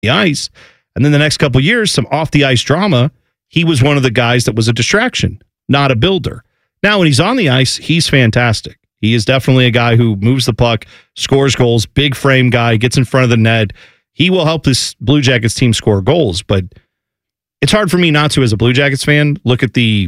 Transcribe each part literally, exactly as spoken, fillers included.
the ice. And then the next couple of years, some off the ice drama. He was one of the guys that was a distraction, not a builder. Now, when he's on the ice, he's fantastic. He is definitely a guy who moves the puck, scores goals, big frame guy, gets in front of the net. He will help this Blue Jackets team score goals, but it's hard for me not to, as a Blue Jackets fan, look at the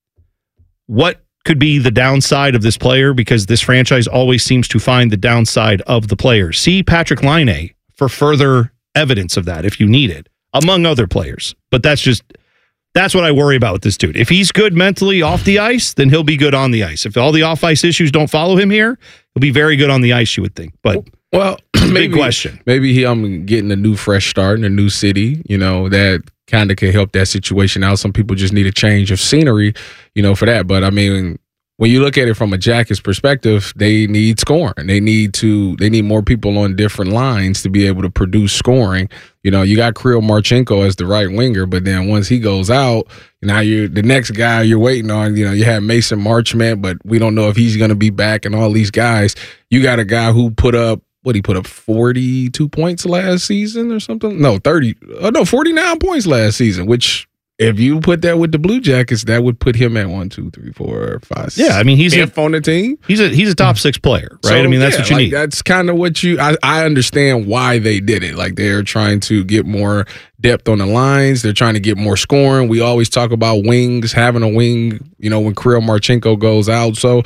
what could be the downside of this player, because this franchise always seems to find the downside of the player. See Patrick Laine for further evidence of that if you need it, among other players. But that's just, that's what I worry about with this dude. If he's good mentally off the ice, then he'll be good on the ice. If all the off-ice issues don't follow him here, he'll be very good on the ice, you would think. But well, big maybe, question. Maybe he, I'm getting a new fresh start in a new city, you know, that kind of can help that situation out. Some people just need a change of scenery, you know, for that. But I mean, when you look at it from a Jackets perspective, they need scoring. They need to. They need more people on different lines to be able to produce scoring. You know, you got Kirill Marchenko as the right winger, but then once he goes out, now you're the next guy you're waiting on. You know, you have Mason Marchment, but we don't know if he's going to be back. And all these guys, you got a guy who put up what he put up forty-two points last season or something. No, thirty. Oh no, forty-nine points last season, which. If you put that with the Blue Jackets, that would put him at one, two, three, four, five. Six, yeah, I mean he's fifth a, on the team. He's a he's a top six player, right? So, I mean that's yeah, what you like, need. That's kind of what you. I, I understand why they did it. Like they're trying to get more depth on the lines. They're trying to get more scoring. We always talk about wings, having a wing. You know, when Kirill Marchenko goes out, so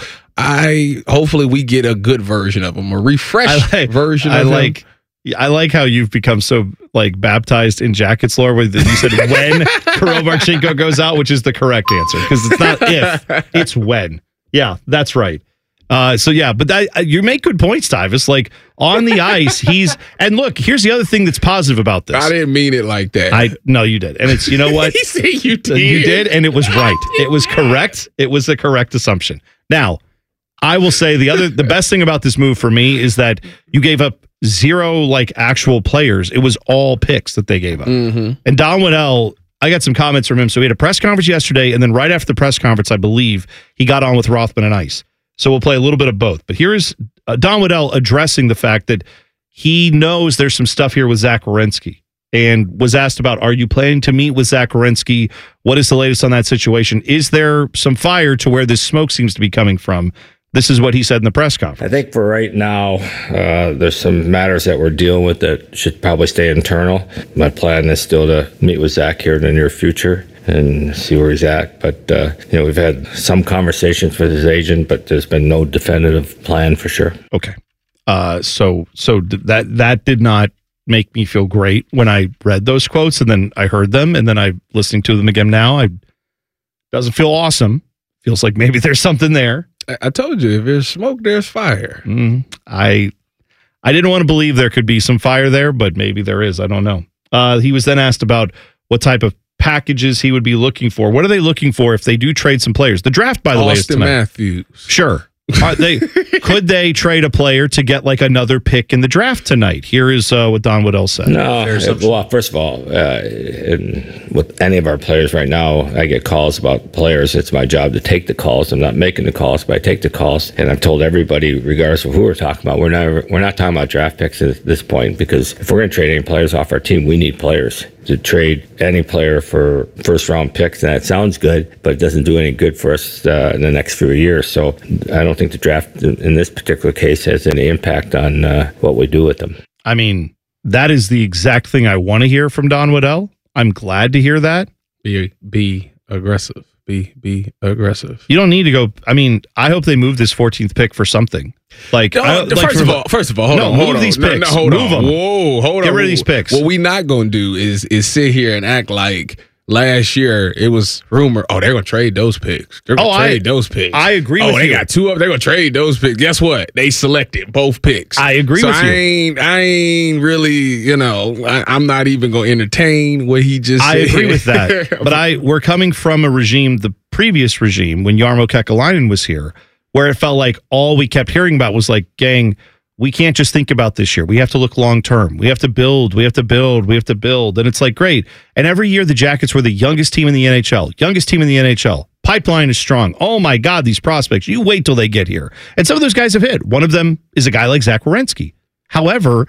I hopefully we get a good version of him, a refreshed like, version. I of like. him. I like how you've become so like baptized in Jackets lore. Where you said when Kirill Marchenko goes out, which is the correct answer because it's not if, it's when. Yeah, that's right. Uh, so yeah, but that, you make good points, Tyvis. Like on the ice, he's and look. Here's the other thing that's positive about this. I didn't mean it like that. I no, you did, and it's you know what he said you did. You did, and it was right. It was correct. It was the correct assumption. Now, I will say the other, the best thing about this move for me is that you gave up zero like actual players. It was all picks that they gave up. Mm-hmm. And Don Waddell, I got some comments from him. So he had a press conference yesterday, and then right after the press conference, I believe he got on with Rothman and Ice. So we'll play a little bit of both. But here is uh, Don Waddell addressing the fact that he knows there's some stuff here with Zach Werenski, and was asked about, are you planning to meet with Zach Werenski? What is the latest on that situation? Is there some fire to where this smoke seems to be coming from? This is what he said in the press conference. I think for right now, uh, there's some matters that we're dealing with that should probably stay internal. My plan is still to meet with Zach here in the near future and see where he's at. But, uh, you know, we've had some conversations with his agent, but there's been no definitive plan for sure. Okay. Uh, so so th- that that did not make me feel great when I read those quotes, and then I heard them, and then I'm listening to them again now. I doesn't feel awesome. Feels like maybe there's something there. I told you, if there's smoke, there's fire. Mm, I I didn't want to believe there could be some fire there, but maybe there is. I don't know. Uh, he was then asked about what type of packages he would be looking for. What are they looking for if they do trade some players? The draft, by the way, is Austin tonight. Matthews. Sure. Are they could they trade a player to get like another pick in the draft tonight? Here is uh, what Don Waddell said. No, well, first of all, uh, in, with any of our players right now, I get calls about players. It's my job to take the calls. I'm not making the calls, but I take the calls. And I've told everybody, regardless of who we're talking about, we're not we're not talking about draft picks at this point, because if we're going to trade any players off our team, we need players. To trade any player for first round picks, and that sounds good, but it doesn't do any good for us uh, in the next few years. So I don't think the draft in this particular case has any impact on uh, what we do with them. I mean, that is the exact thing I want to hear from Don Waddell. I'm glad to hear that. Be be aggressive. Be be aggressive. You don't need to go. I mean, I hope they move this fourteenth pick for something. Like, no, I, like first for, of all, first of all, hold no, on, hold move on. these No, picks. no, hold move on. them. Whoa, hold Get on. rid of these picks. What we not gonna do is is sit here and act like last year it was rumor. Oh, they're gonna trade those picks. They're gonna Oh, trade I- those picks. I agree Oh, with they you. got two of. They're gonna trade those picks. Guess what? They selected both picks. I agree so with I you. Ain't, I ain't really. You know, I, I'm not even gonna entertain what he just. I said. agree with that. But I we're coming from a regime, the previous regime, when Jarmo Kekalainen was here, where it felt like all we kept hearing about was like, gang, we can't just think about this year. We have to look long term. We have to build. We have to build. We have to build. And it's like, great. And every year the Jackets were the youngest team in the N H L. Youngest team in the N H L. Pipeline is strong. Oh my God, these prospects. You wait till they get here. And some of those guys have hit. One of them is a guy like Zach Werenski. However,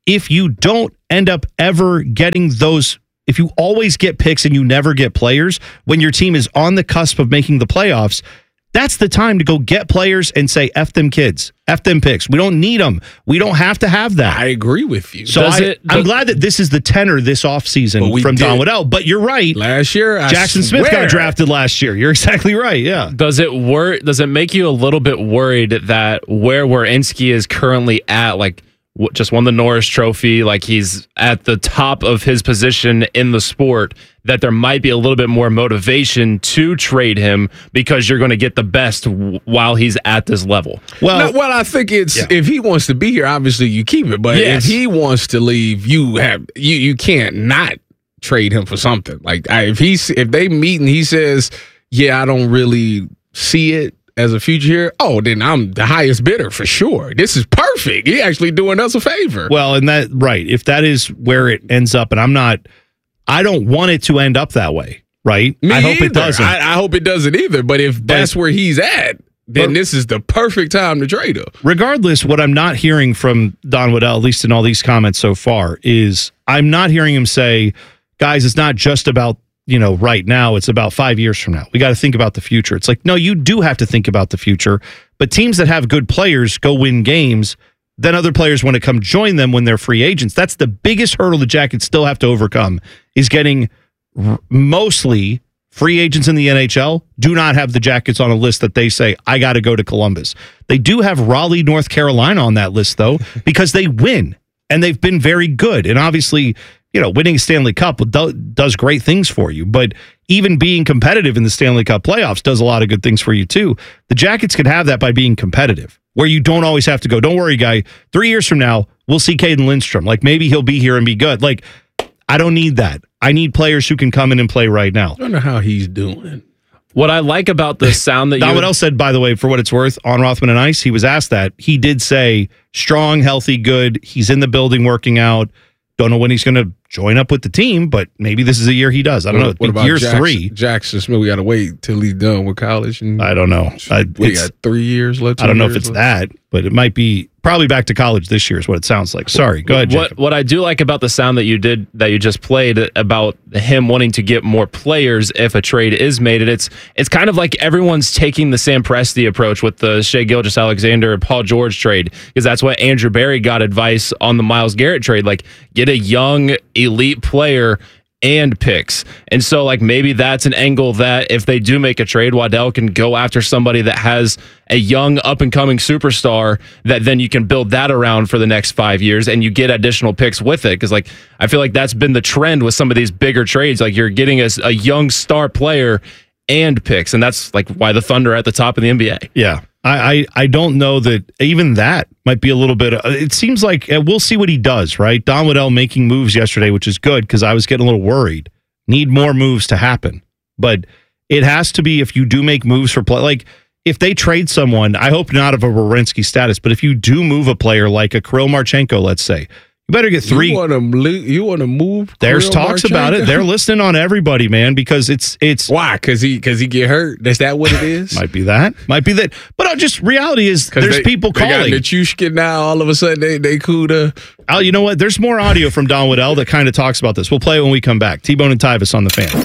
if you don't end up ever getting those, if you always get picks and you never get players when your team is on the cusp of making the playoffs, that's the time to go get players and say, F them kids, F them picks. We don't need them. We don't have to have that. I agree with you. So Does I, it, I'm glad that this is the tenor this offseason from Don Waddell. But you're right. Last year, I Jackson swear. Smith got drafted last year. You're exactly right. Yeah. Does it wor- Does it make you a little bit worried that where Werenski is currently at, like, just won the Norris Trophy, like he's at the top of his position in the sport, that there might be a little bit more motivation to trade him because you're going to get the best w- while he's at this level? Well, no, well, I think it's yeah. if he wants to be here, obviously you keep it. But yes. if he wants to leave, you have you you can't not trade him for something. Like I, if he's if they meet and he says, "Yeah, I don't really see it as a future here," oh, then I'm the highest bidder for sure. This is perfect. He actually doing us a favor. Well, and that, right. If that is where it ends up, and I'm not, I don't want it to end up that way, right? Me I hope either. it doesn't. I, I hope it doesn't either. But if but, that's where he's at, then but, this is the perfect time to trade him. Regardless, what I'm not hearing from Don Waddell, at least in all these comments so far, is I'm not hearing him say, guys, it's not just about, you know, right now, it's about five years from now. We got to think about the future. It's like, no, you do have to think about the future, but teams that have good players go win games. Then other players want to come join them when they're free agents. That's the biggest hurdle the Jackets still have to overcome, is getting r- mostly free agents in the N H L do not have the Jackets on a list that they say, I got to go to Columbus. They do have Raleigh, North Carolina on that list, though, because they win, and they've been very good. And obviously, you know, winning a Stanley Cup do, does great things for you, but even being competitive in the Stanley Cup playoffs does a lot of good things for you too. The Jackets can have that by being competitive, where you don't always have to go, don't worry, guy, three years from now, we'll see Caden Lindstrom. Like, maybe he'll be here and be good. Like, I don't need that. I need players who can come in and play right now. I don't know how he's doing. What I like about the sound that you... Don Waddell said, by the way, for what it's worth, on Rothman and Ice, he was asked that. He did say, strong, healthy, good. He's in the building working out. Don't know when he's going to join up with the team, but maybe this is a year he does. I don't what, know. What about year Jackson, three. Jackson Smith, we got to wait till he's done with college. And I don't know. I, we got three years left. I don't know if it's left. that, but it might be probably back to college this year is what it sounds like. Sorry. Go ahead, What Jacob. What I do like about the sound that you did, that you just played, about him wanting to get more players if a trade is made, and it's it's kind of like everyone's taking the Sam Presti approach with the Shai Gilgeous-Alexander, Paul George trade, because that's what Andrew Barry got advice on the Myles Garrett trade. Like, get a young elite player and picks. And so, like, maybe that's an angle that if they do make a trade, Waddell can go after somebody that has a young up-and-coming superstar that then you can build that around for the next five years and you get additional picks with it. Because, like, I feel like that's been the trend with some of these bigger trades. Like, you're getting a, a young star player and picks, and that's, like, why the Thunder are at the top of the N B A. Yeah. I, I, I don't know that even that might be a little bit. Uh, it seems like uh, we'll see what he does, right? Don Waddell making moves yesterday, which is good because I was getting a little worried. Need more moves to happen. But it has to be, if you do make moves for play, like if they trade someone, I hope not of a Werenski status, but if you do move a player like a Kirill Marchenko, let's say, you better get three. You want to you want to move? There's Kirill talks Marchenko? about it. They're listening on everybody, man, because it's it's why? Because he because he get hurt. Is that what it is? Might be that. Might be that. But uh, just reality is there's they, people they calling. Got Nichushkin now. All of a sudden they they cool to. Oh, you know what? There's more audio from Don Waddell that kind of talks about this. We'll play it when we come back. T-Bone and Tyvis on the Fan.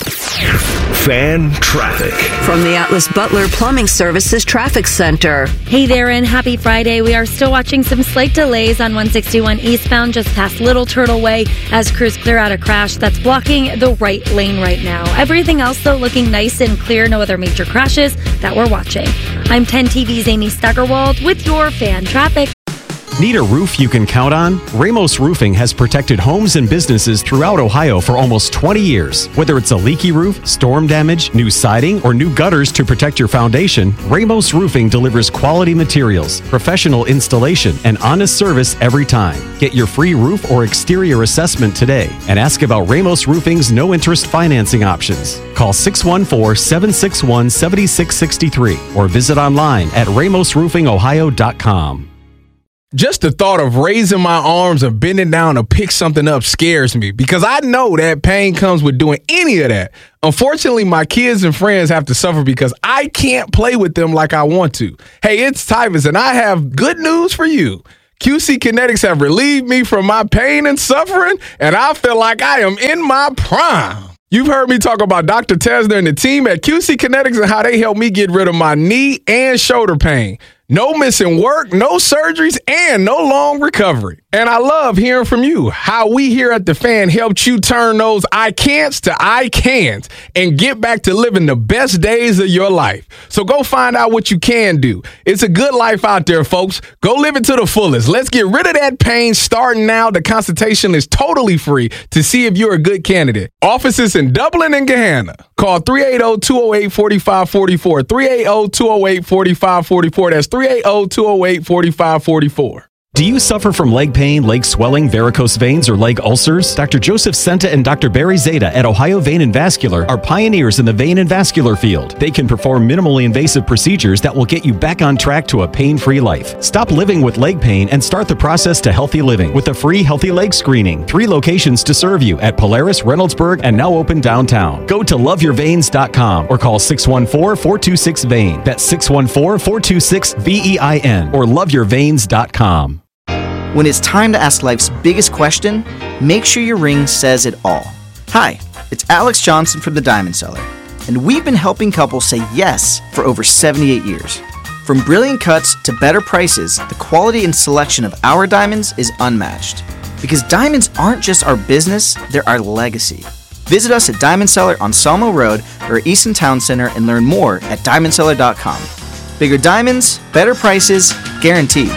Fan traffic from the Atlas Butler Plumbing Services Traffic Center. Hey there, and happy Friday. We are still watching some slight delays on one sixty-one eastbound just past Little Turtle Way as crews clear out a crash that's blocking the right lane right now. Everything else, though, looking nice and clear. No other major crashes that we're watching. I'm ten T V's Amy Steigerwald with your Fan Traffic. Need a roof you can count on? Ramos Roofing has protected homes and businesses throughout Ohio for almost twenty years. Whether it's a leaky roof, storm damage, new siding, or new gutters to protect your foundation, Ramos Roofing delivers quality materials, professional installation, and honest service every time. Get your free roof or exterior assessment today and ask about Ramos Roofing's no-interest financing options. Call six one four, seven six one, seven six six three or visit online at ramos roofing ohio dot com. Just the thought of raising my arms and bending down to pick something up scares me because I know that pain comes with doing any of that. Unfortunately, my kids and friends have to suffer because I can't play with them like I want to. Hey, it's Tyvis, and I have good news for you. Q C Kinetics have relieved me from my pain and suffering, and I feel like I am in my prime. You've heard me talk about Doctor Tesner and the team at Q C Kinetics and how they helped me get rid of my knee and shoulder pain. No missing work, no surgeries, and no long recovery. And I love hearing from you, how we here at The Fan helped you turn those I can'ts to I can'ts and get back to living the best days of your life. So go find out what you can do. It's a good life out there, folks. Go live it to the fullest. Let's get rid of that pain starting now. The consultation is totally free to see if you're a good candidate. Offices in Dublin and Gahanna. Call three eight zero, two zero eight, four five four four, three eight zero, two zero eight, four five four four. That's three eight zero, two zero eight, four five four four. Do you suffer from leg pain, leg swelling, varicose veins, or leg ulcers? Doctor Joseph Senta and Doctor Barry Zeta at Ohio Vein and Vascular are pioneers in the vein and vascular field. They can perform minimally invasive procedures that will get you back on track to a pain-free life. Stop living with leg pain and start the process to healthy living with a free healthy leg screening. Three locations to serve you at Polaris, Reynoldsburg, and now open downtown. Go to love your veins dot com or call six one four, four two six, V E I N. That's six one four, four two six, V E I N or love your veins dot com. When it's time to ask life's biggest question, make sure your ring says it all. Hi, it's Alex Johnson from The Diamond Seller, and we've been helping couples say yes for over seventy-eight years. From brilliant cuts to better prices, the quality and selection of our diamonds is unmatched. Because diamonds aren't just our business, they're our legacy. Visit us at Diamond Seller on Salmo Road or Easton Town Center and learn more at diamond seller dot com. Bigger diamonds, better prices, guaranteed.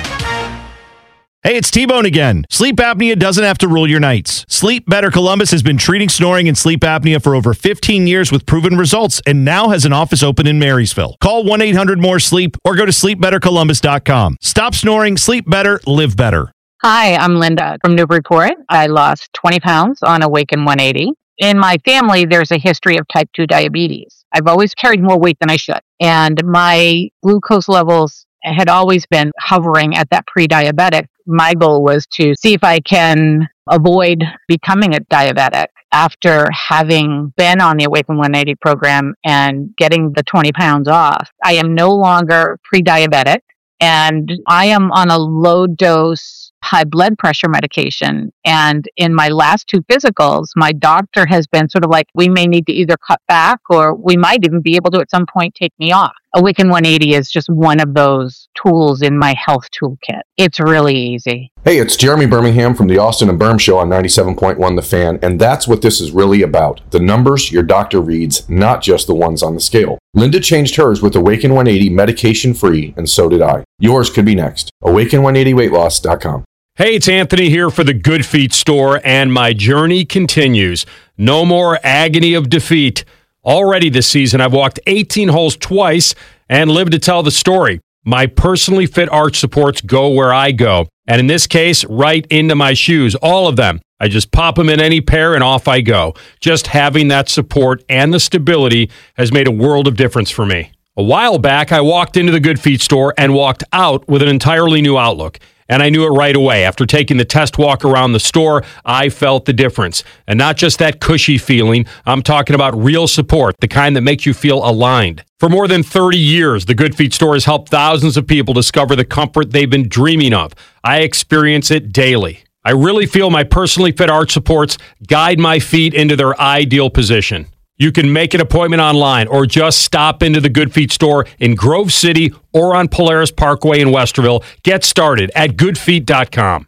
Hey, it's T-Bone again. Sleep apnea doesn't have to rule your nights. Sleep Better Columbus has been treating snoring and sleep apnea for over fifteen years with proven results and now has an office open in Marysville. Call one eight hundred more sleep or go to sleep better columbus dot com. Stop snoring, sleep better, live better. Hi, I'm Linda from Newburyport. I lost twenty pounds on Awaken one eighty. In my family, there's a history of type two diabetes. I've always carried more weight than I should, and my glucose levels had always been hovering at that pre-diabetic. My goal was to see if I can avoid becoming a diabetic after having been on the Awaken one eighty program and getting the twenty pounds off. I am no longer pre-diabetic, and I am on a low dose high blood pressure medication. And in my last two physicals, my doctor has been sort of like, we may need to either cut back or we might even be able to at some point take me off. Awaken one eighty is just one of those tools in my health toolkit. It's really easy. Hey, it's Jeremy Birmingham from the Austin and Berm Show on ninety-seven point one The Fan, and that's what this is really about. The numbers your doctor reads, not just the ones on the scale. Linda changed hers with Awaken one eighty medication-free, and so did I. Yours could be next. awaken one eighty weight loss dot com. Hey, it's Anthony here for the Good Feet store, and my journey continues. No more agony of defeat. Already this season, I've walked eighteen holes twice and lived to tell the story. My personally fit arch supports go where I go, and in this case, right into my shoes, all of them. I just pop them in any pair and off I go. Just having that support and the stability has made a world of difference for me. A while back, I walked into the Good Feet store and walked out with an entirely new outlook. And I knew it right away. After taking the test walk around the store, I felt the difference. And not just that cushy feeling, I'm talking about real support, the kind that makes you feel aligned. For more than thirty years, the Good Feet store has helped thousands of people discover the comfort they've been dreaming of. I experience it daily. I really feel my personally fit arch supports guide my feet into their ideal position. You can make an appointment online or just stop into the Good Feet store in Grove City or on Polaris Parkway in Westerville. Get started at good feet dot com.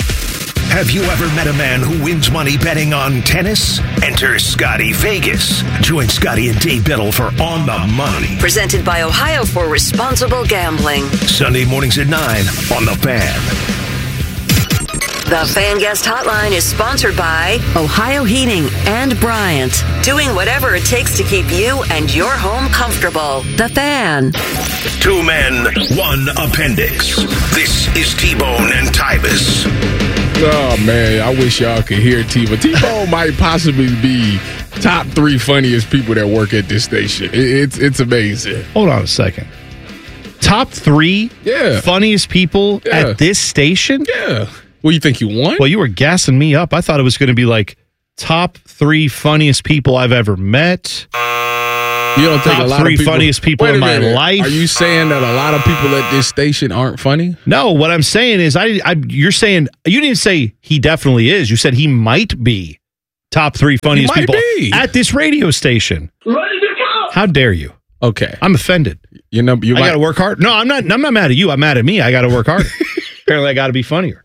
Have you ever met a man who wins money betting on tennis? Enter Scotty Vegas. Join Scotty and Dave Biddle for On the Money. Presented by Ohio for Responsible Gambling. Sunday mornings at nine on The Fan. The Fan Guest Hotline is sponsored by Ohio Heating and Bryant. Doing whatever it takes to keep you and your home comfortable. The Fan. Two men, one appendix. This is T-Bone and Tybus. Oh, man, I wish y'all could hear T-Bone. T-Bone might possibly be top three funniest people that work at this station. It, it's it's amazing. Hold on a second. Top three yeah. funniest people yeah. at this station? Yeah. Well, you think you won? Well, you were gassing me up. I thought it was going to be like top three funniest people I've ever met. You don't think top a lot three of people, funniest people Wait in a my minute. life. Are you saying that a lot of people at this station aren't funny? No, what I'm saying is, I, I you're saying you didn't say he definitely is. You said he might be top three funniest might people be. at this radio station. How dare you? Okay, I'm offended. You know, you I might, got to work hard. No, I'm not. I'm not mad at you. I'm mad at me. I got to work harder. Apparently, I got to be funnier.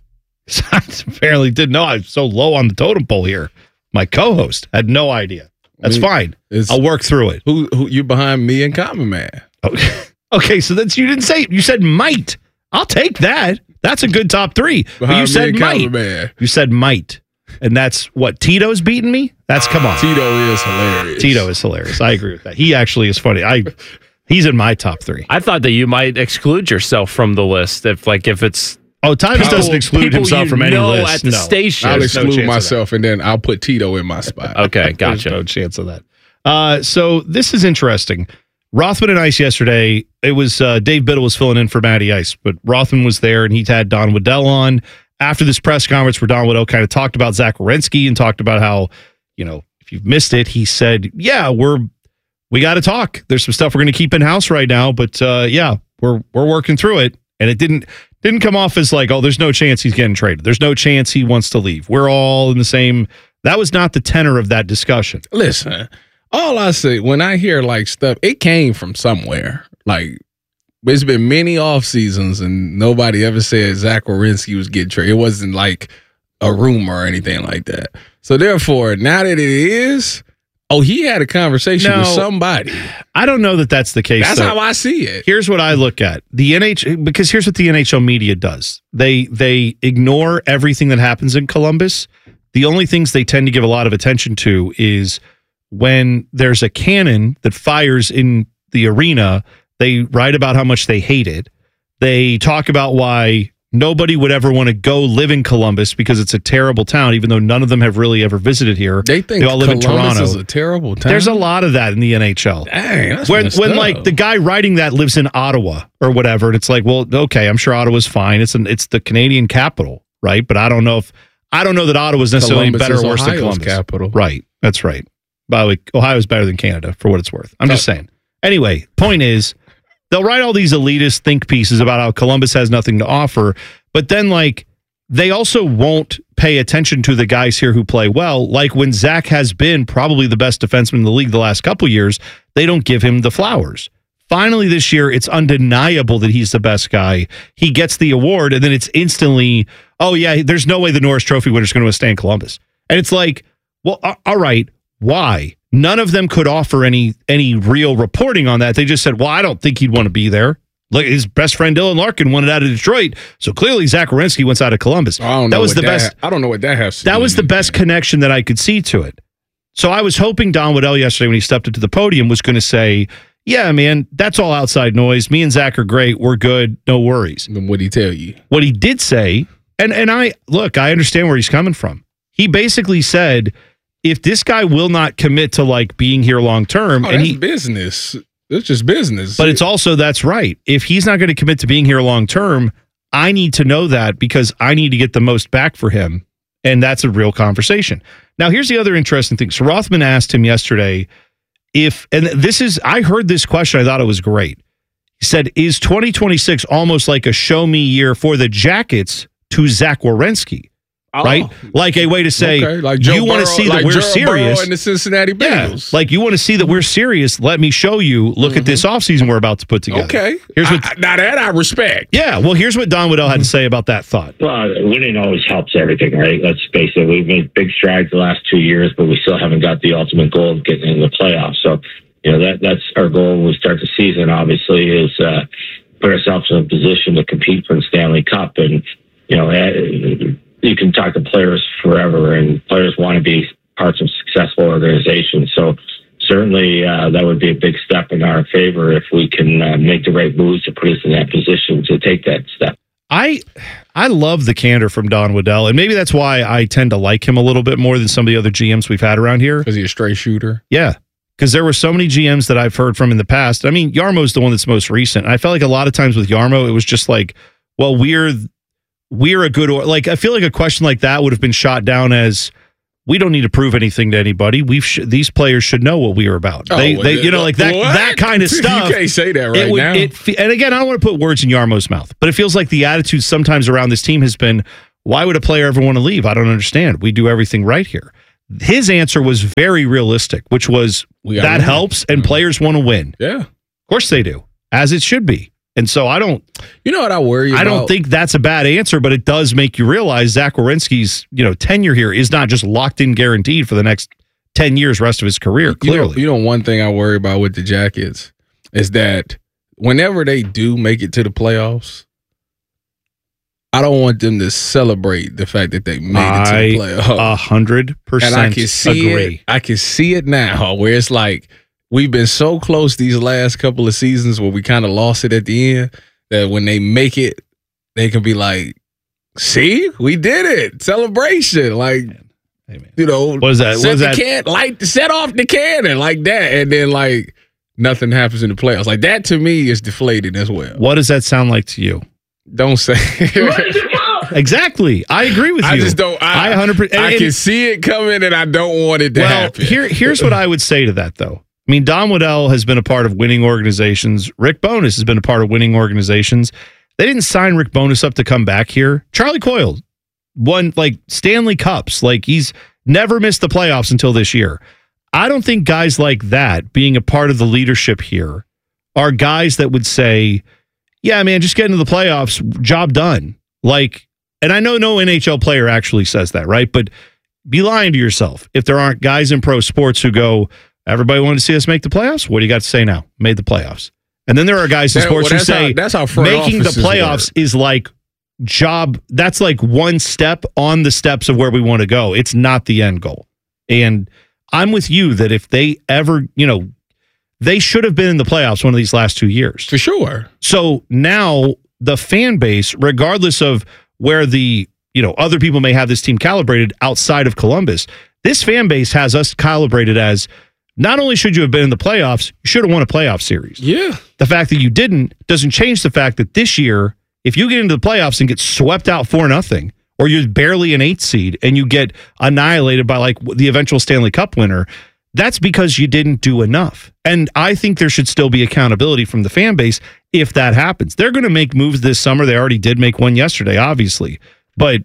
I apparently didn't know I was so low on the totem pole here. My co-host had no idea. That's I mean, fine. it's- I'll work through it. Who, who you behind me and Common Man? Okay. Okay, so that's you didn't say. You said might. I'll take that. That's a good top three. But Behind you me said and might. Common Man. You said might, and that's what Tito's beating me. That's come on. Tito is hilarious. Tito is hilarious. I agree with that. He actually is funny. I he's in my top three. I thought that you might exclude yourself from the list if, like, if it's Oh, Times people- doesn't exclude people himself you from any know list. at the No. station. I'll There's no exclude chance of that. myself, and then I'll put Tito in my spot. Okay, There's gotcha. no chance of that. Uh, so this is interesting. Rothman and Ice yesterday. It was uh, Dave Biddle was filling in for Matty Ice, but Rothman was there and he had Don Waddell on after this press conference where Don Waddell kind of talked about Zach Werenski and talked about how, you know, if you've missed it, he said, "Yeah, we're we got to talk. There's some stuff we're going to keep in house right now, but uh, yeah, we're we're working through it." And it didn't didn't come off as like, "Oh, there's no chance he's getting traded. There's no chance he wants to leave. We're all in the same." That was not the tenor of that discussion. Listen, all I say when I hear like stuff, it came from somewhere. Like there's been many off seasons, and nobody ever said Zach Werenski was getting traded. It wasn't like a rumor or anything like that. So therefore, now that it is, oh, he had a conversation No. with somebody. I don't know that that's the case. That's though. how I see it. Here's what I look at. The N H because here's what the N H L media does. They they ignore everything that happens in Columbus. The only things they tend to give a lot of attention to is when there's a cannon that fires in the arena, they write about how much they hate it. They talk about why nobody would ever want to go live in Columbus because it's a terrible town, even though none of them have really ever visited here. They think all live Columbus in Toronto. is a terrible town. There's a lot of that in the N H L. Dang, that's when messed when up. like the guy writing that lives in Ottawa or whatever, and it's like, well, okay, I'm sure Ottawa's fine. It's an it's the Canadian capital, right? But I don't know if I don't know that Ottawa's necessarily Columbus better is or worse Ohio's than Columbus. capital. Right. That's right. By the way, Ohio's better than Canada for what it's worth. I'm just Oh. saying. Anyway, point is, they'll write all these elitist think pieces about how Columbus has nothing to offer, but then like they also won't pay attention to the guys here who play well. Like when Zach has been probably the best defenseman in the league the last couple years, they don't give him the flowers. Finally, this year, it's undeniable that he's the best guy. He gets the award, and then it's instantly, oh, yeah, there's no way the Norris Trophy winner is going to withstand Columbus. And it's like, well, a- all right, why? None of them could offer any any real reporting on that. They just said, well, I don't think he'd want to be there. Look, his best friend Dylan Larkin wanted out of Detroit, so clearly Zach Werenski wants out of Columbus. I don't know that was what the that best. ha- I don't know what that has to do That was with the best connection that I could see to it. So I was hoping Don Waddell yesterday when he stepped into the podium was going to say, yeah, man, that's all outside noise. Me and Zach are great. We're good. No worries. Then what'd he tell you? What he did say, and, and I, look, I understand where he's coming from. He basically said, if this guy will not commit to like being here long term, Oh, and that's he, business. It's just business. but it's also, that's right. If he's not going to commit to being here long term, I need to know that because I need to get the most back for him. And that's a real conversation. Now, here's the other interesting thing. So Rothman asked him yesterday if, and this is, I heard this question. I thought it was great. He said, is twenty twenty-six almost like a show me year for the Jackets to Zach Werenski? Oh, Right? Like a way to say, okay, like Joe you want to Burrow- see that like we're Joe serious. Burrow and the Cincinnati Yeah, Bengals. like you want to see that we're serious. Let me show you. Look at this offseason we're about to put together. Okay. Here's what, I- now that I respect. yeah, well, here's what Don Waddell had to say about that thought. Well, winning always helps everything, right? Let's face it. We've made big strides the last two years, but we still haven't got the ultimate goal of getting in the playoffs. So, you know, that that's our goal when we start the season, obviously, is uh, put ourselves in a position to compete for the Stanley Cup. And, you know, uh, you can talk to players forever, and players want to be parts of successful organizations. So certainly uh, that would be a big step in our favor if we can uh, make the right moves to put us in that position to take that step. I I love the candor from Don Waddell, and maybe that's why I tend to like him a little bit more than some of the other G Ms we've had around here. Because he's a straight shooter. Yeah, because there were so many G Ms that I've heard from in the past. I mean, Yarmo's the one that's most recent. I felt like a lot of times with Yarmo, it was just like, well, we're we're a good or like I feel like a question like that would have been shot down as, we don't need to prove anything to anybody. We've sh- these players should know what we are about. Oh, they, they, you know, like that what? that kind of stuff. You can't say that right it would, now. It, fe- and again, I don't want to put words in Yarmo's mouth, but it feels like the attitude sometimes around this team has been, why would a player ever want to leave? I don't understand. We do everything right here. His answer was very realistic, which was that win. helps and players want to win. Yeah. Of course they do, as it should be. And so I don't. You know what I worry about? I don't think that's a bad answer, but it does make you realize Zach Werenski's, you know, tenure here is not just locked in, guaranteed for the next ten years, rest of his career. Clearly, you know, you know, one thing I worry about with the Jackets is that whenever they do make it to the playoffs, I don't want them to celebrate the fact that they made it to the playoffs. A hundred percent And I can see agree. it. I can see it now, where it's like, we've been so close these last couple of seasons where we kind of lost it at the end that when they make it, they can be like, see, we did it. Celebration. Like, you know, what is that? Set What is the that? can, light, set off the cannon like that. And then, like, nothing happens in the playoffs. Like, that to me is deflating as well. What does that sound like to you? Don't say Exactly. I agree with you. I just don't. I, I one hundred percent. I can see it coming and I don't want it to well, happen. Here, here's what I would say to that, though. I mean, Don Waddell has been a part of winning organizations. Rick Bowness has been a part of winning organizations. They didn't sign Rick Bowness up to come back here. Charlie Coyle won like Stanley Cups. Like he's never missed the playoffs until this year. I don't think guys like that being a part of the leadership here are guys that would say, yeah, man, just get into the playoffs, job done. Like, and I know no N H L player actually says that, right? But be lying to yourself if there aren't guys in pro sports who go, everybody wanted to see us make the playoffs. What do you got to say now? Made the playoffs. And then there are guys in That- sports well, who that's say how- that's how front making the offices playoffs work. is like job. That's like one step on the steps of where we want to go. It's not the end goal. And I'm with you that if they ever, you know, they should have been in the playoffs one of these last two years. For sure. So now the fan base, regardless of where the, you know, other people may have this team calibrated outside of Columbus, this fan base has us calibrated as not only should you have been in the playoffs, you should have won a playoff series. Yeah. The fact that you didn't doesn't change the fact that this year, if you get into the playoffs and get swept out for nothing, or you're barely an eighth seed and you get annihilated by like the eventual Stanley Cup winner, that's because you didn't do enough. And I think there should still be accountability from the fan base if that happens. They're going to make moves this summer. They already did make one yesterday, obviously. But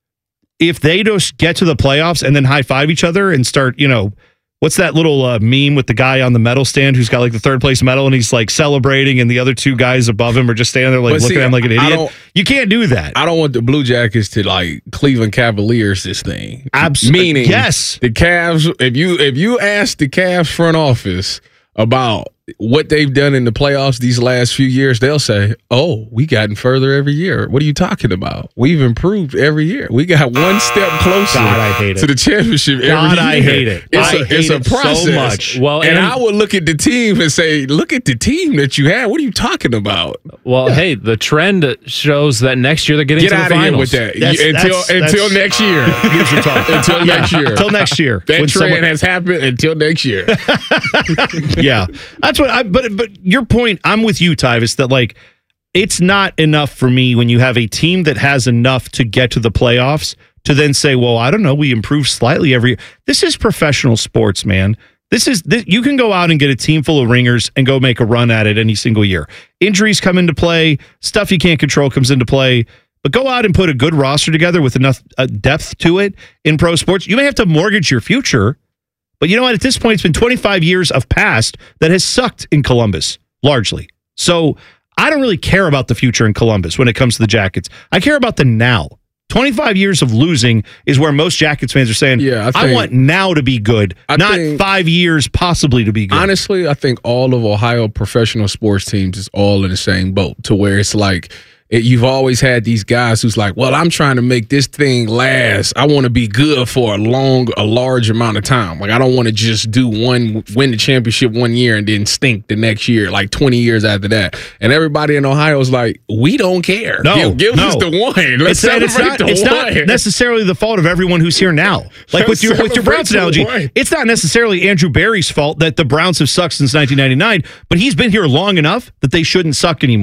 if they just get to the playoffs and then high five each other and start, you know, what's that little uh, meme with the guy on the medal stand who's got like the third place medal and he's like celebrating and the other two guys above him are just standing there like But looking see, at him like an I idiot? don't- You can't do that. I don't want the Blue Jackets to like Cleveland Cavaliers this thing. Absolutely. Meaning, Yes. the Cavs. If you if you ask the Cavs front office about what they've done in the playoffs these last few years, they'll say, "Oh, we gotten further every year." What are you talking about? We've improved every year. We got one step closer God, I hate it. to the championship every God, year. I hate it. It's I a, hate it's a it so process. much. Well, and, and- I would look at the team and say, "Look at the team that you have. What are you talking about?" Well, hey, the trend shows that next year they're getting Get to the out of here finals. with that. That's- You- until that's- until that's- next year. Here's your talk. Until Yeah, next year. Until next year. That When trend someone- has happened until next year. yeah, that's what I. But but your point, I'm with you, Tyvis. That like, it's not enough for me when you have a team that has enough to get to the playoffs to then say, well, I don't know, we improve slightly every. This is professional sports, man. This is this, you can go out and get a team full of ringers and go make a run at it any single year. Injuries come into play, stuff you can't control comes into play. But go out and put a good roster together with enough uh, depth to it in pro sports. You may have to mortgage your future. But you know what? At this point, it's been twenty-five years of past that has sucked in Columbus, largely. So I don't really care about the future in Columbus when it comes to the Jackets. I care about the now. twenty-five years of losing is where most Jackets fans are saying, Yeah, I I, think- want now to be good, I not think- five years possibly to be good. Honestly, I think all of Ohio professional sports teams is all in the same boat to where it's like it, you've always had these guys who's like, well, I'm trying to make this thing last. I want to be good for a long, a large amount of time. Like, I don't want to just do one, win the championship one year and then stink the next year, like twenty years after that. And everybody in Ohio is like, we don't care. No, give, give no. us the one. Let's It's, and it's, celebrate not, the it's one. not necessarily the fault of everyone who's here now. Like with your with your Browns Celebrate the analogy, one. it's not necessarily Andrew Barry's fault that the Browns have sucked since nineteen ninety-nine, but he's been here long enough that they shouldn't suck anymore.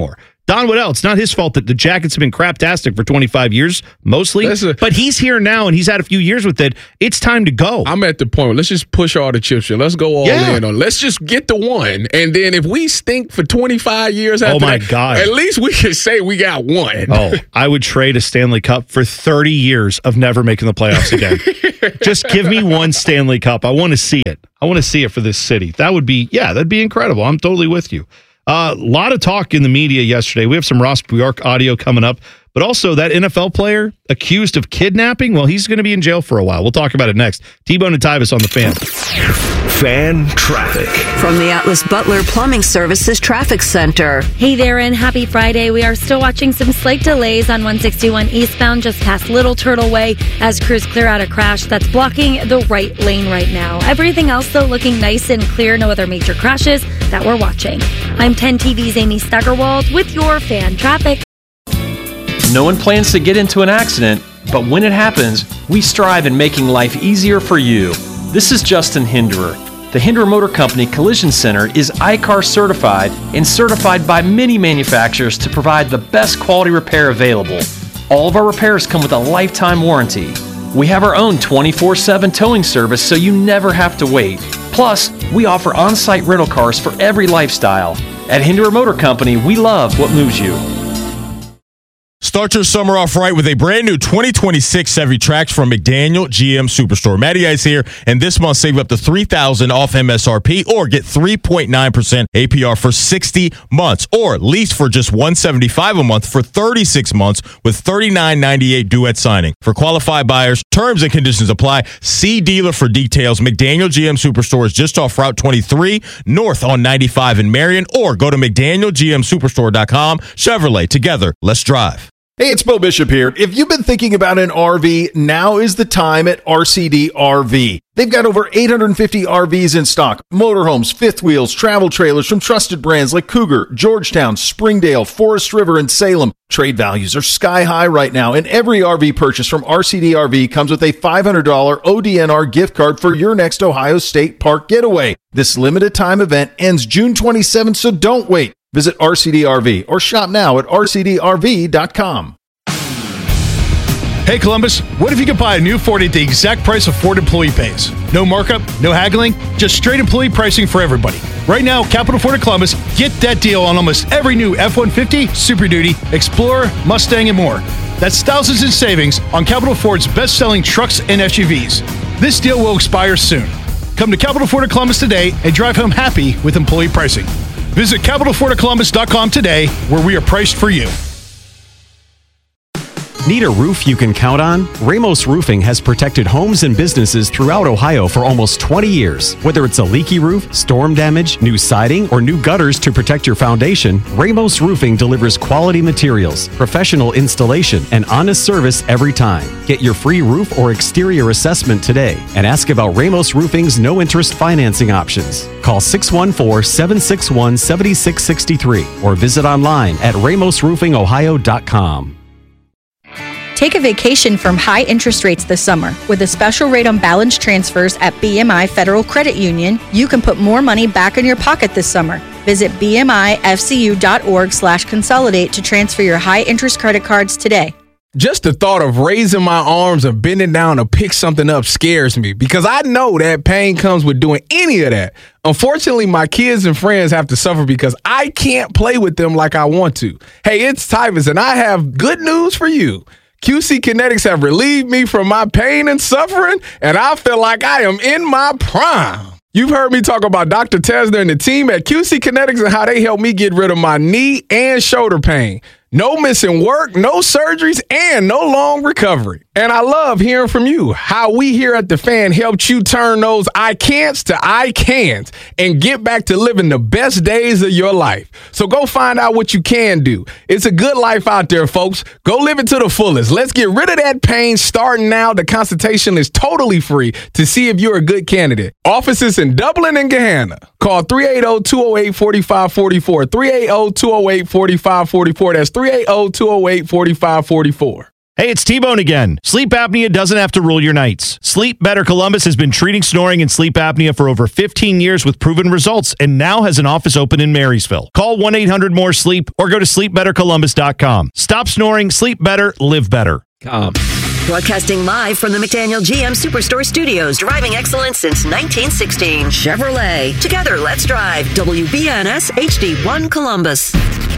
Don Waddell, it's not his fault that the Jackets have been craptastic for twenty-five years, mostly. A, but he's here now, and he's had a few years with it. It's time to go. I'm at the point where let's just push all the chips in. Let's go all yeah. in on. Let's just get the one, and then if we stink for twenty-five years after oh my that, God. at least we can say we got one. Oh, I would trade a Stanley Cup for thirty years of never making the playoffs again. Just give me one Stanley Cup. I want to see it. I want to see it for this city. That would be, yeah, that'd be incredible. I'm totally with you. A uh, lot of talk in the media yesterday. We have some Ross Bjork audio coming up, but also that N F L player accused of kidnapping. Well, he's going to be in jail for a while. We'll talk about it next. T-Bone and Tyvis on the Fan. Fan traffic. From the Atlas Butler Plumbing Services Traffic Center. Hey there, and happy Friday. We are still watching some slight delays on one sixty-one eastbound just past Little Turtle Way as crews clear out a crash that's blocking the right lane right now. Everything else, though, looking nice and clear. No other major crashes that we're watching. I'm ten T V's Amy Steigerwald with your Fan traffic. No one plans to get into an accident, but when it happens, we strive in making life easier for you. This is Justin Hinderer. The Hinderer Motor Company Collision Center is I C A R certified and certified by many manufacturers to provide the best quality repair available. All of our repairs come with a lifetime warranty. We have our own twenty-four seven towing service so you never have to wait. Plus, we offer on-site rental cars for every lifestyle. At Hinderer Motor Company, we love what moves you. Start your summer off right with a brand new twenty twenty-six Chevy Trax from McDaniel G M Superstore. Matty Ice here, and this month save up to three thousand dollars off M S R P or get three point nine percent A P R for sixty months, or lease for just one hundred seventy-five dollars a month for thirty-six months with thirty-nine ninety-eight due at signing. For qualified buyers, terms and conditions apply. See dealer for details. McDaniel G M Superstore is just off Route twenty-three, north on ninety-five in Marion, or go to mcdaniel g m superstore dot com. Chevrolet, together, let's drive. Hey, it's Bo Bishop here. If you've been thinking about an R V, now is the time at R C D R V. They've got over eight hundred fifty R Vs in stock. Motorhomes, fifth wheels, travel trailers from trusted brands like Cougar, Georgetown, Springdale, Forest River, and Salem. Trade values are sky high right now, and every R V purchase from R C D R V comes with a five hundred dollars O D N R gift card for your next Ohio State Park getaway. This limited time event ends June twenty-seventh, so don't wait. Visit R C D R V or shop now at r c d r v dot com. Hey Columbus, what if you could buy a new Ford at the exact price a Ford employee pays? No markup, no haggling, just straight employee pricing for everybody. Right now, Capital Ford of Columbus, get that deal on almost every new F one fifty, Super Duty, Explorer, Mustang, and more. That's thousands in savings on Capital Ford's best-selling trucks and S U Vs. This deal will expire soon. Come to Capital Ford of Columbus today and drive home happy with employee pricing. Visit capital ford of columbus dot com today, where we are priced for you. Need a roof you can count on? Ramos Roofing has protected homes and businesses throughout Ohio for almost twenty years. Whether it's a leaky roof, storm damage, new siding, or new gutters to protect your foundation, Ramos Roofing delivers quality materials, professional installation, and honest service every time. Get your free roof or exterior assessment today and ask about Ramos Roofing's no-interest financing options. Call six one four, seven six one, seven six six three or visit online at ramos roofing ohio dot com. Take a vacation from high interest rates this summer. With a special rate on balance transfers at B M I Federal Credit Union, you can put more money back in your pocket this summer. Visit b m i f c u dot org slash consolidate to transfer your high interest credit cards today. Just the thought of raising my arms and bending down to pick something up scares me because I know that pain comes with doing any of that. Unfortunately, my kids and friends have to suffer because I can't play with them like I want to. Hey, it's Tyvis, and I have good news for you. Q C Kinetics have relieved me from my pain and suffering, and I feel like I am in my prime. You've heard me talk about Doctor Tesner and the team at Q C Kinetics and how they helped me get rid of my knee and shoulder pain. No missing work, no surgeries, and no long recovery. And I love hearing from you, how we here at The Fan helped you turn those I can'ts to I can'ts and get back to living the best days of your life. So go find out what you can do. It's a good life out there, folks. Go live it to the fullest. Let's get rid of that pain starting now. The consultation is totally free to see if you're a good candidate. Offices in Dublin and Gahanna. Call three eight zero, two zero eight, four five four four, three eight zero, two zero eight, four five four four. That's three eight zero, two zero eight, four five four four. Hey, it's T-Bone again. Sleep apnea doesn't have to rule your nights. Sleep Better Columbus has been treating snoring and sleep apnea for over fifteen years with proven results and now has an office open in Marysville. Call one eight hundred more sleep or go to sleep better columbus dot com. Stop snoring, sleep better, live better. Com. Broadcasting live from the McDaniel G M Superstore Studios, driving excellence since nineteen sixteen. Chevrolet. Together, let's drive. W B N S H D one Columbus.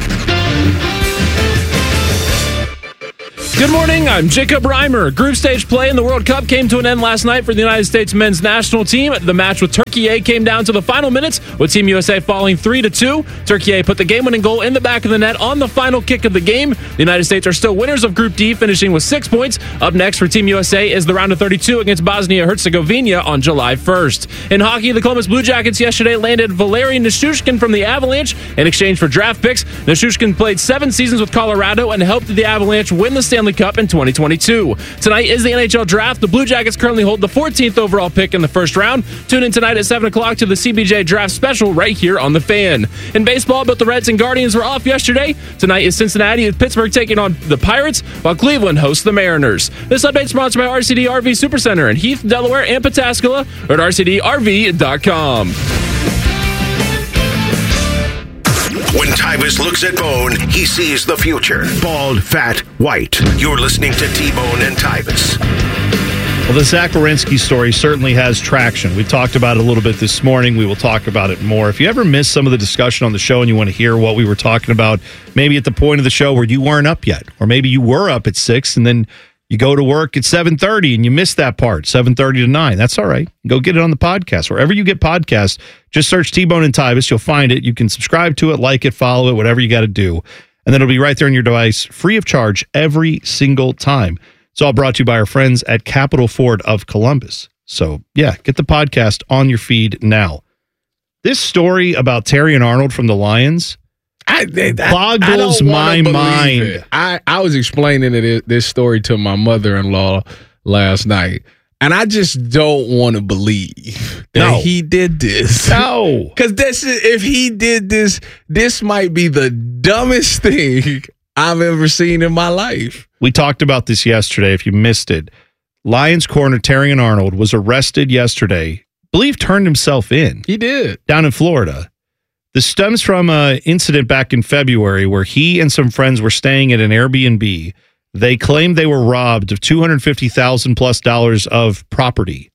Good morning, I'm Jacob Reimer. Group stage play in the World Cup came to an end last night for the United States men's national team. The match with Turkey A came down to the final minutes, with Team U S A falling three to two. Turkey A put the game-winning goal in the back of the net on the final kick of the game. The United States are still winners of Group D, finishing with six points. Up next for Team U S A is the round of thirty-two against Bosnia-Herzegovina on July first. In hockey, the Columbus Blue Jackets yesterday landed Valeri Nichushkin from the Avalanche in exchange for draft picks. Nichushkin played seven seasons with Colorado and helped the Avalanche win the Stanley Cup in twenty twenty-two. Tonight is the N H L Draft. The Blue Jackets currently hold the fourteenth overall pick in the first round. Tune in tonight at seven o'clock to the C B J Draft Special right here on The Fan. In baseball, both the Reds and Guardians were off yesterday. Tonight is Cincinnati with Pittsburgh taking on the Pirates, while Cleveland hosts the Mariners. This update is sponsored by R C D R V Supercenter in Heath, Delaware, and Pataskala or at R C D R V dot com. When Tyvus looks at Bone, he sees the future. Bald, fat, white. You're listening to T-Bone and Tyvus. Well, the Zach Werenski story certainly has traction. We talked about it a little bit this morning. We will talk about it more. If you ever missed some of the discussion on the show and you want to hear what we were talking about, maybe at the point of the show where you weren't up yet, or maybe you were up at six and then you go to work at seven thirty and you missed that part, seven thirty to nine. That's all right. Go get it on the podcast. Wherever you get podcasts, just search T-Bone and Tyvus. You'll find it. You can subscribe to it, like it, follow it, whatever you got to do. And then it'll be right there on your device, free of charge every single time. It's all brought to you by our friends at Capital Ford of Columbus. So, yeah, get the podcast on your feed now. This story about Terrion Arnold from the Lions I, I, boggles I my mind. It. I, I was explaining it, this story to my mother-in-law last night, and I just don't want to believe that no. he did this. No. Because this is, if he did this, this might be the dumbest thing I've ever seen in my life. We talked about this yesterday. If you missed it, Lions corner Terrion Arnold was arrested yesterday. I believe turned himself in. He did. Down in Florida. This stems from an incident back in February where he and some friends were staying at an Airbnb. They claimed they were robbed of two hundred fifty thousand dollars plus dollars of property.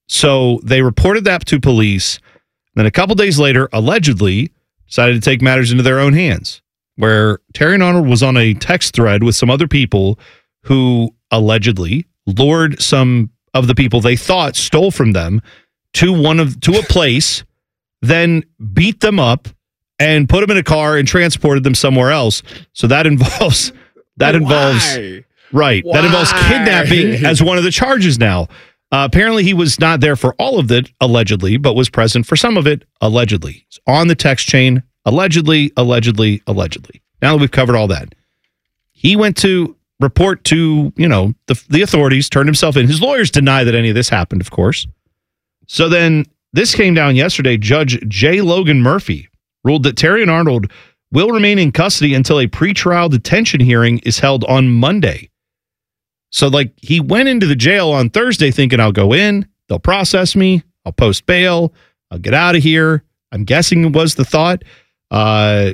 So they reported that to police. Then a couple days later, allegedly, decided to take matters into their own hands, where Terrion Arnold was on a text thread with some other people who allegedly lured some of the people they thought stole from them to one of to a place, then beat them up and put them in a car and transported them somewhere else. So that involves that involves Why? right Why? that involves kidnapping as one of the charges now. Uh, apparently, he was not there for all of it, allegedly, but was present for some of it, allegedly. It's on the text chain, allegedly, allegedly, allegedly. Now that we've covered all that, he went to report to you know the the authorities, turned himself in. His lawyers deny that any of this happened, of course. So then. This came down yesterday. Judge J. Logan Murphy ruled that Terrion Arnold will remain in custody until a pretrial detention hearing is held on Monday. So, like, he went into the jail on Thursday thinking, I'll go in, they'll process me, I'll post bail, I'll get out of here. I'm guessing was the thought. Uh,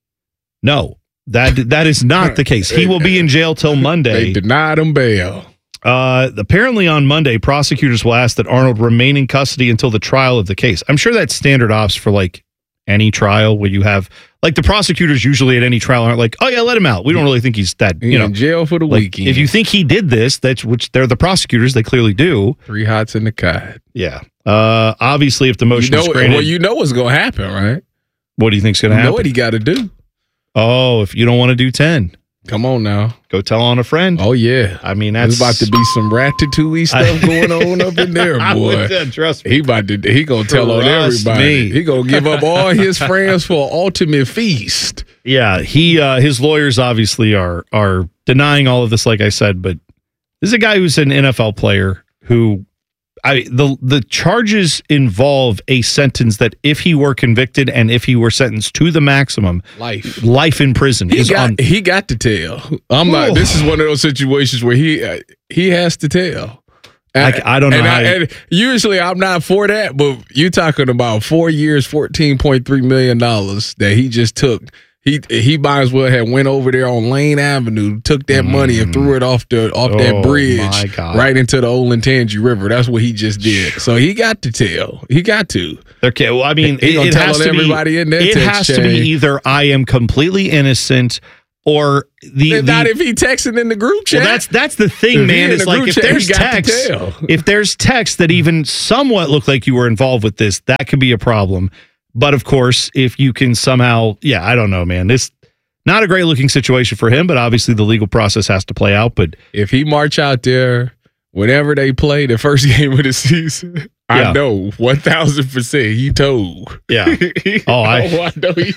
no, that that is not the case. He will be in jail till Monday. They denied him bail. Uh, apparently on Monday, prosecutors will ask that Arnold remain in custody until the trial of the case. I'm sure that's standard ops for like any trial where you have like the prosecutors usually at any trial aren't like, oh yeah, let him out. We don't really think he's that, you He know, in jail for the like, weekend. if you think he did this, that's which they're the prosecutors. They clearly do. Three hots in the cod. Yeah. Uh, obviously, if the motion You know, is granted, well, you know what's going to happen, right? what do you think's going to You happen? know what he got to do. Oh, if you don't want to do ten, come on now. Go tell on a friend. Oh yeah. I mean, that's There's about to be some ratatouille stuff going on up in there, I boy. would, uh, trust me. He about to. He gonna tell on Trust everybody. me. He gonna give up all his friends for an ultimate feast. Yeah, he uh, his lawyers obviously are are denying all of this, like I said, but this is a guy who's an N F L player who I the the charges involve a sentence that if he were convicted and if he were sentenced to the maximum, life, life in prison. He is got on, he got to tell. I'm not. This is one of those situations where he uh, he has to tell. Like, I don't know. And, how I, to, and usually I'm not for that, but you're talking about four years, fourteen point three million dollars that he just took. He he might as well have went over there on Lane Avenue, took that mm. money and threw it off the off oh, that bridge my God. right into the Olentangy River. That's what he just did. So he got to tell. He got to. Okay. Well, I mean, he it, it has to everybody be. In that it text has chain. to be either I am completely innocent. Or the, not the if he texting in the group chat. Well, that's that's the thing, if man. It's like if chat, there's text, if there's text that even somewhat look like you were involved with this, that could be a problem. But of course, if you can somehow, yeah, I don't know, man. This not a great looking situation for him, but obviously the legal process has to play out. But if he march out there whenever they play the first game of the season, yeah. I know one thousand percent he told. Yeah. Oh, I, oh, I know he.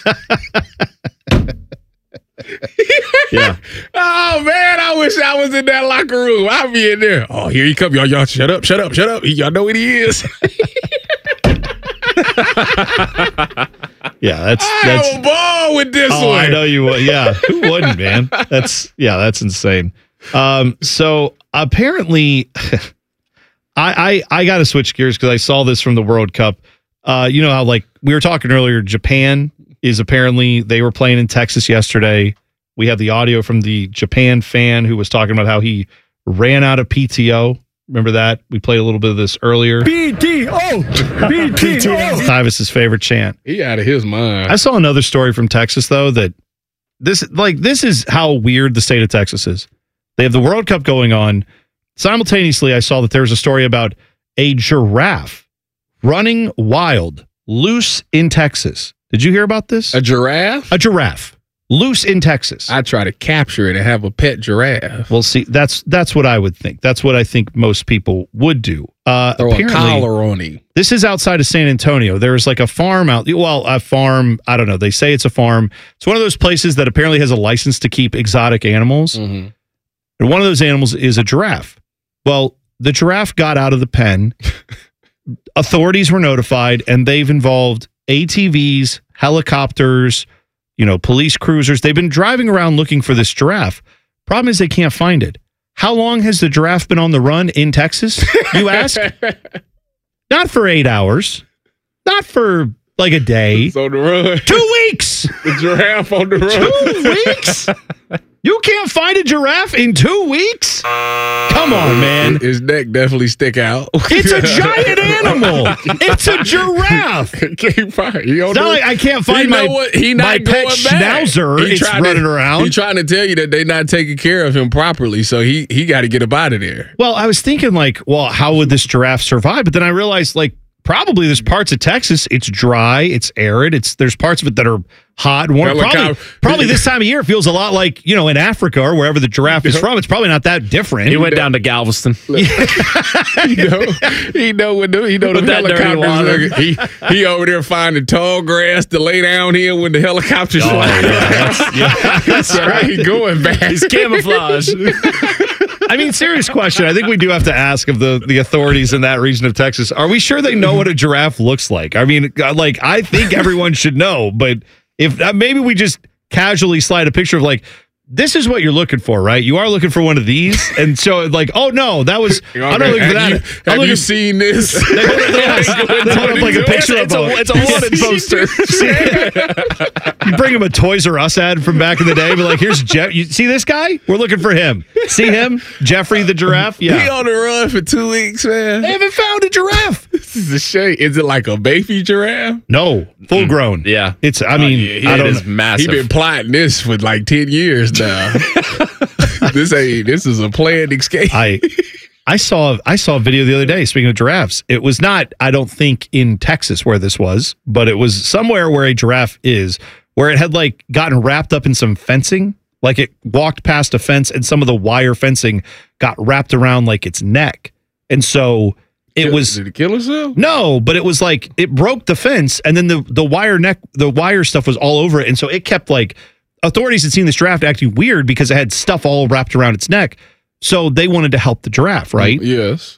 Yeah. Oh man, I wish I was in that locker room. I'll be in there. Oh, here he come, y'all. Y'all shut up, shut up, shut up. Y'all know what he is. Yeah, that's I that's have a ball with this oh, one. I know you would. Yeah, who wouldn't, man? That's yeah, that's insane. Um, so apparently, I I I got to switch gears because I saw this from the World Cup. Uh, you know how like we were talking earlier, Japan is apparently they were playing in Texas yesterday. We have the audio from the Japan fan who was talking about how he ran out of P T O. Remember that? We played a little bit of this earlier. P T O! P T O! Tyvis's favorite chant. He out of his mind. I saw another story from Texas, though, that this like this is how weird the state of Texas is. They have the World Cup going on. Simultaneously, I saw that there was a story about a giraffe running wild, loose in Texas. Did you hear about this? A giraffe? A giraffe. Loose in Texas. I try to capture it and have a pet giraffe. Well, see, that's that's what I would think. That's what I think most people would do. Uh, Throw a collar on him. This is outside of San Antonio. There's like a farm out. Well, a farm. I don't know. They say it's a farm. It's one of those places that apparently has a license to keep exotic animals. Mm-hmm. And one of those animals is a giraffe. Well, the giraffe got out of the pen. Authorities were notified, and they've involved A T Vs, helicopters, you know, police cruisers. They've been driving around looking for this giraffe. Problem is they can't find it. How long has the giraffe been on the run in Texas, you ask? Not for eight hours. Not for like a day. It's on the run. Two weeks. The giraffe on the run. Two weeks? You can't find a giraffe in two weeks? Come on, man. His neck definitely stick out. It's a giant animal. It's a giraffe. Can't find it. It's not like I can't find my, he my pet schnauzer. He it's running to, around. He's trying to tell you that they're not taking care of him properly, so he, he got to get up out of there. Well, I was thinking like, well, how would this giraffe survive? But then I realized like, probably there's parts of Texas, it's dry, it's arid, it's there's parts of it that are hot and warm. Probably, probably this time of year it feels a lot like, you know, in Africa or wherever the giraffe is from. It's probably not that different. He went down to Galveston. you know, he know when the, he know the helicopters. He he over there finding tall grass to lay down here when the helicopters oh, fly. Yeah, that's, yeah, that's right. He going back. He's camouflage. I mean, serious question. I think we do have to ask of the, the authorities in that region of Texas. Are we sure they know what a giraffe looks like? I mean, like, I think everyone should know, but if uh, maybe we just casually slide a picture of like, this is what you're looking for, right? You are looking for one of these. And so like, oh no, that was, I'm not looking for that. You, have looking, you seen this? They hold up like a picture it's of a, it's a wanted poster. You bring him a Toys R Us ad from back in the day, but like, here's Jeff. You see this guy? We're looking for him. See him? Jeffrey the giraffe? Yeah. He on the run for two weeks, man. They haven't found a giraffe. This is a shame. Is it like a baby giraffe? No, full grown. Mm, yeah. It's, I mean, oh, yeah, he I don't is massive. He been plotting this for like ten years now. this ain't, this is a planned escape. I, I saw I saw a video the other day, speaking of giraffes. It was not, I don't think, in Texas where this was, but it was somewhere where a giraffe is, where it had like gotten wrapped up in some fencing. Like it walked past a fence and some of the wire fencing got wrapped around like its neck. And so it Kill, was. Did it kill itself? No, but it was like it broke the fence and then the, the wire neck, the wire stuff was all over it. And so it kept like, authorities had seen this giraffe acting weird because it had stuff all wrapped around its neck. So they wanted to help the giraffe, right? Yes.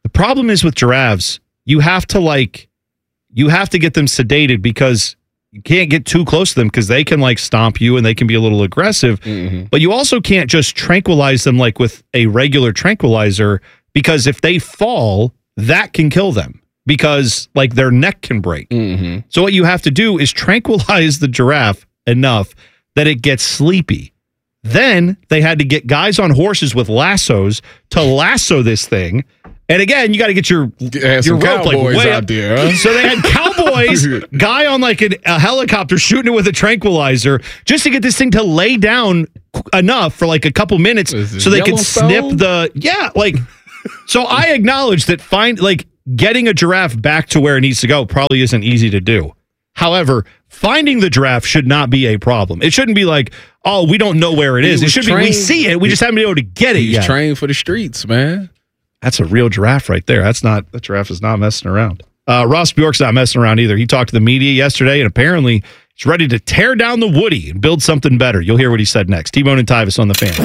The problem is with giraffes, you have to like, you have to get them sedated because you can't get too close to them because they can like stomp you and they can be a little aggressive. Mm-hmm. But you also can't just tranquilize them like with a regular tranquilizer because if they fall, that can kill them because like their neck can break. Mm-hmm. So what you have to do is tranquilize the giraffe enough that it gets sleepy. Then they had to get guys on horses with lassos to lasso this thing. And again, you got to get your, Yeah, your some rope like cowboys way out up. there, huh? So they had cowboys, guy on like an, a helicopter shooting it with a tranquilizer just to get this thing to lay down enough for like a couple minutes so they could snip Yellowstone? the, yeah, like, so I acknowledge that find like getting a giraffe back to where it needs to go probably isn't easy to do. However, finding the giraffe should not be a problem. It shouldn't be like, oh, we don't know where it He is. It was should be, we trained- see it. We just haven't been able to get it He's yet. trained for the streets, man. That's a real giraffe right there. That's not, that giraffe is not messing around. Uh, Ross Bjork's not messing around either. He talked to the media yesterday, and apparently he's ready to tear down the Woody and build something better. You'll hear what he said next. T-Bone and Tyvis on the Fan.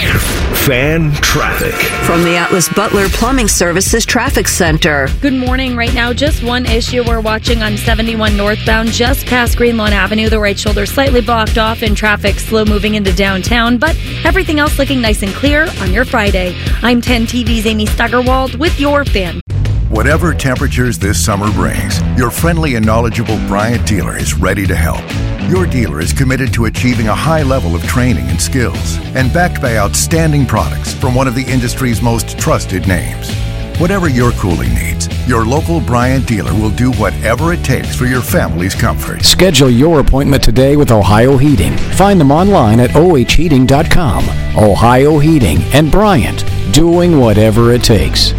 Fan traffic. From the Atlas Butler Plumbing Services Traffic Center. Good morning. Right now, just one issue we're watching on seventy-one northbound, just past Greenlawn Avenue. The right shoulder slightly blocked off and traffic slow moving into downtown, but everything else looking nice and clear on your Friday. I'm ten T V's Amy Steigerwald with your Fan. Whatever temperatures this summer brings, your friendly and knowledgeable Bryant dealer is ready to help. Your dealer is committed to achieving a high level of training and skills and backed by outstanding products from one of the industry's most trusted names. Whatever your cooling needs, your local Bryant dealer will do whatever it takes for your family's comfort. Schedule your appointment today with Ohio Heating. Find them online at O H heating dot com. Ohio Heating and Bryant, doing whatever it takes.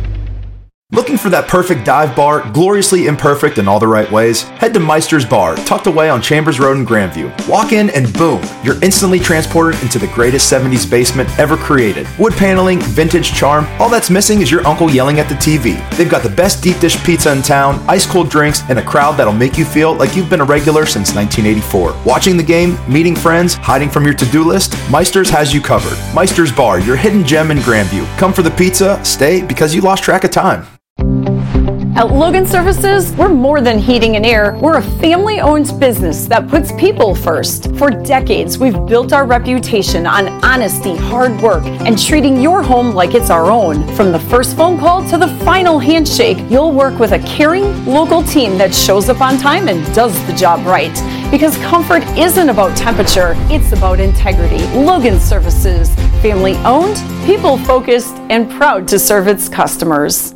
Looking for that perfect dive bar, gloriously imperfect in all the right ways? Head to Meister's Bar, tucked away on Chambers Road in Grandview. Walk in and boom, you're instantly transported into the greatest seventies basement ever created. Wood paneling, vintage charm, all that's missing is your uncle yelling at the T V. They've got the best deep dish pizza in town, ice cold drinks, and a crowd that'll make you feel like you've been a regular since nineteen eighty-four. Watching the game, meeting friends, hiding from your to-do list, Meister's has you covered. Meister's Bar, your hidden gem in Grandview. Come for the pizza, stay because you lost track of time. At Logan Services, we're more than heating and air. We're a family-owned business that puts people first. For decades, we've built our reputation on honesty, hard work, and treating your home like it's our own. From the first phone call to the final handshake, you'll work with a caring, local team that shows up on time and does the job right. Because comfort isn't about temperature, it's about integrity. Logan Services, family-owned, people-focused, and proud to serve its customers.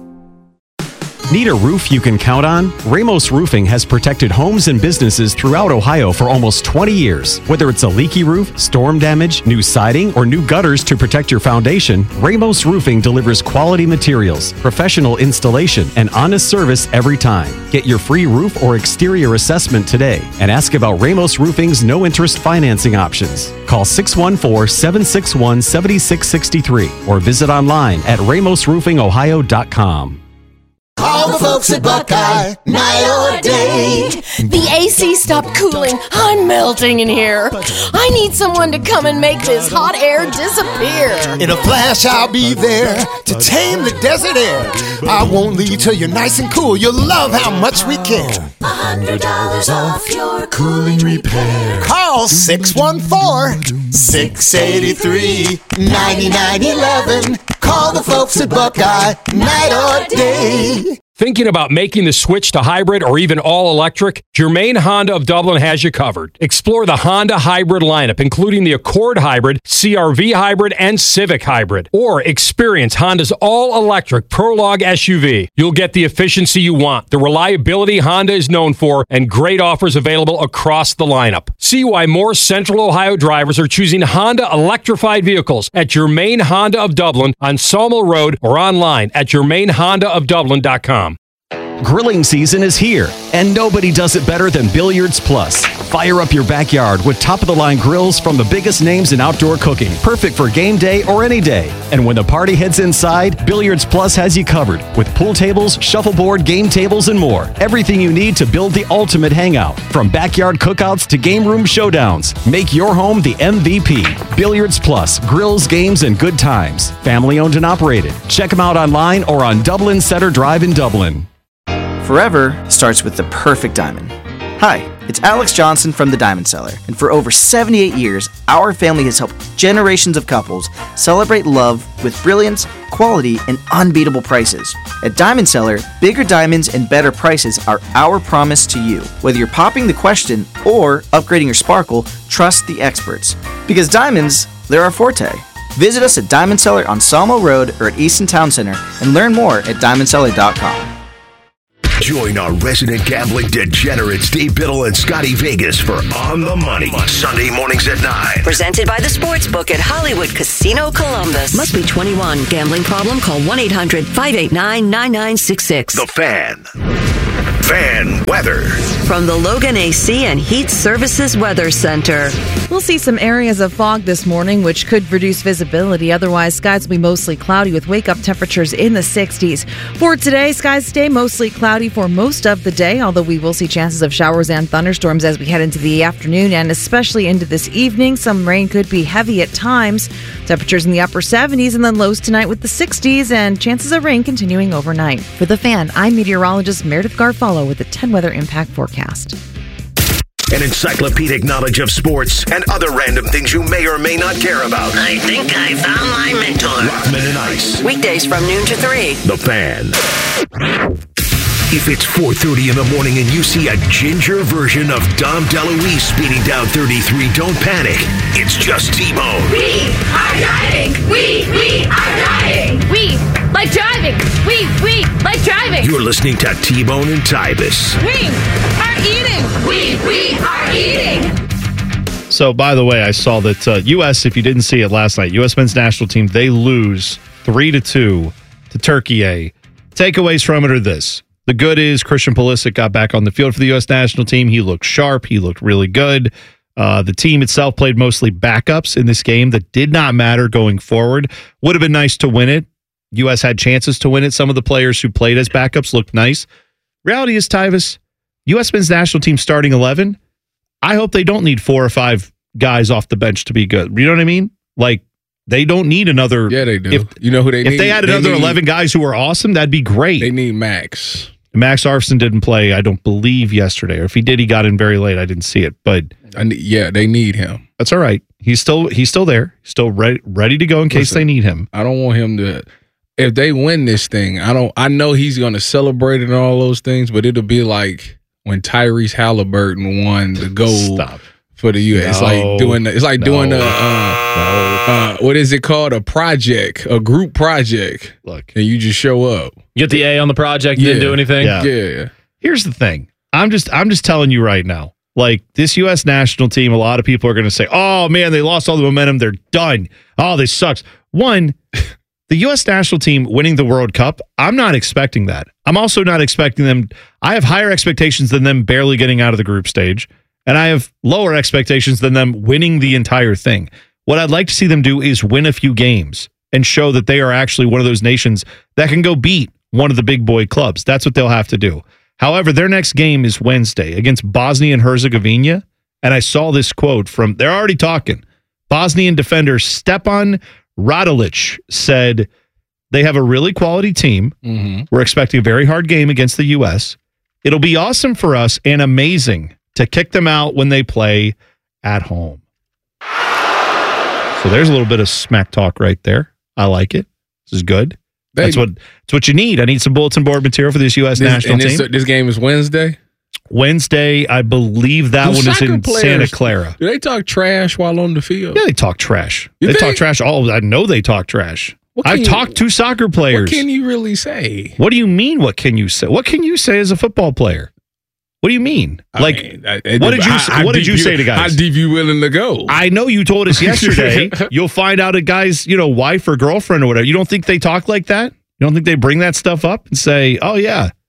Need a roof you can count on? Ramos Roofing has protected homes and businesses throughout Ohio for almost twenty years. Whether it's a leaky roof, storm damage, new siding, or new gutters to protect your foundation, Ramos Roofing delivers quality materials, professional installation, and honest service every time. Get your free roof or exterior assessment today and ask about Ramos Roofing's no-interest financing options. Call six one four, seven six one, seven six six three or visit online at ramos roofing ohio dot com. Call the folks at Buckeye, night or day. The A C stopped cooling. I'm melting in here. I need someone to come and make this hot air disappear. In a flash, I'll be there to tame the desert air. I won't leave till you're nice and cool. You'll love how much we care. A hundred dollars off your cooling repair. Call six one four, six eight three, nine nine one one. Call the folks at Buckeye, night or day. Thinking about making the switch to hybrid or even all electric? Germain Honda of Dublin has you covered. Explore the Honda hybrid lineup, including the Accord Hybrid, C R V Hybrid, and Civic Hybrid. Or experience Honda's all-electric Prologue S U V. You'll get the efficiency you want, the reliability Honda is known for, and great offers available across the lineup. See why more Central Ohio drivers are choosing Honda electrified vehicles at Germain Honda of Dublin on Sawmill Road or online at germain honda of dublin dot com. Grilling season is here, and nobody does it better than Billiards Plus. Fire up your backyard with top-of-the-line grills from the biggest names in outdoor cooking. Perfect for game day or any day. And when the party heads inside, Billiards Plus has you covered with pool tables, shuffleboard, game tables, and more. Everything you need to build the ultimate hangout. From backyard cookouts to game room showdowns. Make your home the M V P. Billiards Plus, grills, games, and good times. Family owned and operated. Check them out online or on Dublin Center Drive in Dublin. Forever starts with the perfect diamond. Hi, it's Alex Johnson from The Diamond Seller, and for over seventy-eight years, our family has helped generations of couples celebrate love with brilliance, quality, and unbeatable prices. At Diamond Seller, bigger diamonds and better prices are our promise to you. Whether you're popping the question or upgrading your sparkle, trust the experts. Because diamonds, they're our forte. Visit us at Diamond Seller on Sawmill Road or at Easton Town Center and learn more at diamond seller dot com. Join our resident gambling degenerates, Dave Biddle and Scotty Vegas for On the Money, Sunday mornings at nine. Presented by the Sportsbook at Hollywood Casino Columbus. Must be twenty-one. Gambling problem? Call one eight hundred five eight nine nine nine six six. The Fan. Fan weather. From the Logan A C and Heat Services Weather Center. We'll see some areas of fog this morning, which could reduce visibility. Otherwise, skies will be mostly cloudy with wake-up temperatures in the sixties. For today, skies stay mostly cloudy for most of the day, although we will see chances of showers and thunderstorms as we head into the afternoon and especially into this evening. Some rain could be heavy at times. Temperatures in the upper seventies and then lows tonight with the sixties and chances of rain continuing overnight. For The Fan, I'm meteorologist Meredith Garfalo with the ten Weather Impact Forecast. An encyclopedic knowledge of sports and other random things you may or may not care about. I think I found my mentor. Rockman and Ice. Weekdays from noon to three. The Fan. If it's four thirty in the morning and you see a ginger version of Dom DeLuise speeding down thirty-three, don't panic. It's just T-Bone. We are driving. We, we are driving. We like driving. We, we like driving. You're listening to T-Bone and Tybus. We are eating. We, we are eating. So, by the way, I saw that uh, U S, if you didn't see it last night, U S men's national team, they lose three to two to Turkey. Takeaways from it are this. The good is Christian Pulisic got back on the field for the U S national team. He looked sharp. He looked really good. Uh, the team itself played mostly backups in this game that did not matter going forward. Would have been nice to win it. U S had chances to win it. Some of the players who played as backups looked nice. Reality is, Tyvis, U S men's national team starting eleven, I hope they don't need four or five guys off the bench to be good. You know what I mean? Like, they don't need another. Yeah, they do. If, you know who they if need? If they had another they need, eleven guys who were awesome, that'd be great. They need Max. Max Arfson didn't play, I don't believe, yesterday. Or if he did, he got in very late. I didn't see it. But I need, yeah, they need him. That's all right. He's still he's still there. He's still ready ready to go in case Listen, they need him. I don't want him to. If they win this thing, I don't. I know he's going to celebrate it and all those things, but it'll be like when Tyrese Halliburton won the gold Stop. for the U S. No, it's like doing. The, it's like no, doing a. Uh, no. uh, what is it called? A project, a group project. Look, and you just show up. You get the A on the project. Yeah. Didn't do anything. Yeah. yeah. Here's the thing. I'm just I'm just telling you right now. Like, this U S national team, a lot of people are going to say, "Oh man, they lost all the momentum. They're done. Oh, this sucks." One. The U S national team winning the World Cup, I'm not expecting that. I'm also not expecting them. I have higher expectations than them barely getting out of the group stage, and I have lower expectations than them winning the entire thing. What I'd like to see them do is win a few games and show that they are actually one of those nations that can go beat one of the big boy clubs. That's what they'll have to do. However, their next game is Wednesday against Bosnia and Herzegovina, and I saw this quote from, they're already talking. Bosnian defender Stepan Radilic said they have a really quality team. Mm-hmm. We're expecting a very hard game against the U S. It'll be awesome for us and amazing to kick them out when they play at home. So there's a little bit of smack talk right there. I like it. This is good. They, that's what that's what you need. I need some bulletin board material for this U S this, national and team. This, this game is Wednesday? Wednesday, I believe that Do one is in players, Santa Clara. Do they talk trash while on the field? Yeah, they talk trash. You they think? talk trash. All I know they talk trash. I've you, talked to soccer players. What can you really say? What do you mean? What can you say? What can you say as a football player? What do you mean? I like, mean, I, what did you I, say, I what did you you, say to guys? How deep you willing to go? I know you told us yesterday. You'll find out a guy's, you know, wife or girlfriend or whatever. You don't think they talk like that? You don't think they bring that stuff up and say, "Oh yeah,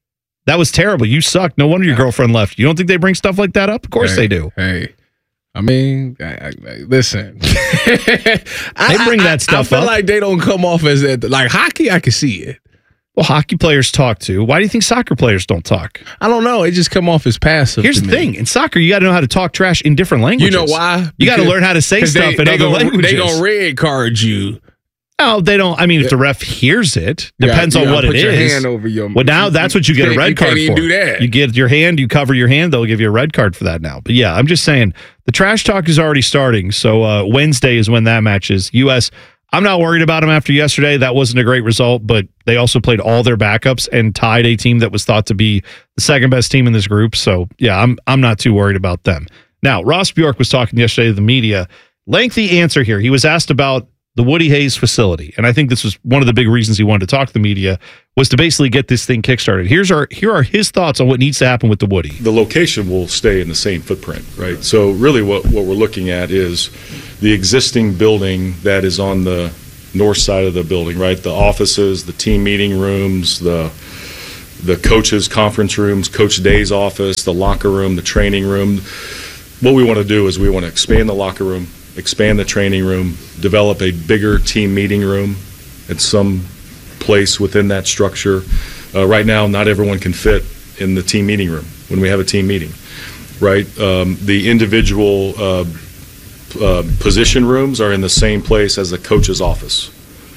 That was terrible. You suck. No wonder your girlfriend left. You don't think they bring stuff like that up? Of course hey, they do. Hey, I mean, I, I, listen. They I, bring I, that stuff I feel up. like they don't come off as that. Like hockey, I can see it. Well, hockey players talk too. Why do you think soccer players don't talk? I don't know. It just come off as passive. Here's to the me. thing. In soccer, you got to know how to talk trash in different languages. You know why? You got to Because- learn how to say 'cause stuff they, in they other gonna, languages. They gonna red card you. Oh, they don't. I mean, if the ref hears it, You depends gotta- on you what gotta it put your is. hand over your- well, now that's what you get a can't- red you card can't even for. do that. You get your hand, you cover your hand, they'll give you a red card for that now. But yeah, I'm just saying the trash talk is already starting. So uh, Wednesday is when that match is. U S. I'm not worried about them after yesterday. That wasn't a great result, but they also played all their backups and tied a team that was thought to be the second best team in this group. So yeah, I'm I'm not too worried about them. Now, Ross Bjork was talking yesterday to the media. Lengthy answer here. He was asked about the Woody Hayes facility, and I think this was one of the big reasons he wanted to talk to the media was to basically get this thing kickstarted. Here's our here are his thoughts on what needs to happen with the Woody. The location will stay in the same footprint, right? So really what, what we're looking at is the existing building that is on the north side of the building, right? The offices, the team meeting rooms, the the coaches' conference rooms, Coach Day's office, the locker room, the training room. What we want to do is we want to expand the locker room, expand the training room, develop a bigger team meeting room at some place within that structure. Uh, right now, not everyone can fit in the team meeting room when we have a team meeting, right? Um, the individual uh, uh, position rooms are in the same place as the coach's office.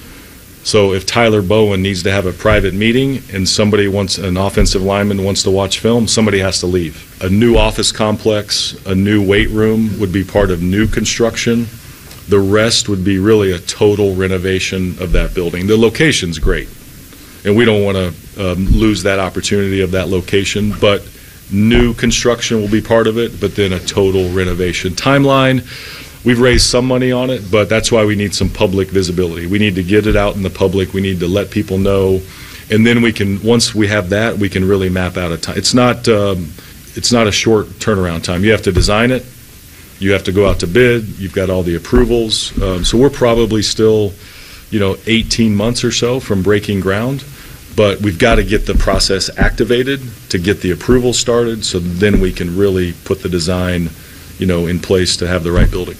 So if Tyler Bowen needs to have a private meeting and somebody wants, an offensive lineman wants to watch film, somebody has to leave. A new office complex, a new weight room would be part of new construction. The rest would be really a total renovation of that building. The location's great, and we don't want to um, lose that opportunity of that location, but new construction will be part of it, but then a total renovation. Timeline, we've raised some money on it, but that's why we need some public visibility. We need to get it out in the public. We need to let people know, and then we can, once we have that, we can really map out a time. It's not, um, it's not a short turnaround time. You have to design it. You have to go out to bid. You've got all the approvals. Um, so we're probably still, you know, eighteen months or so from breaking ground, but we've got to get the process activated to get the approval started, so then we can really put the design, you know, in place to have the right building.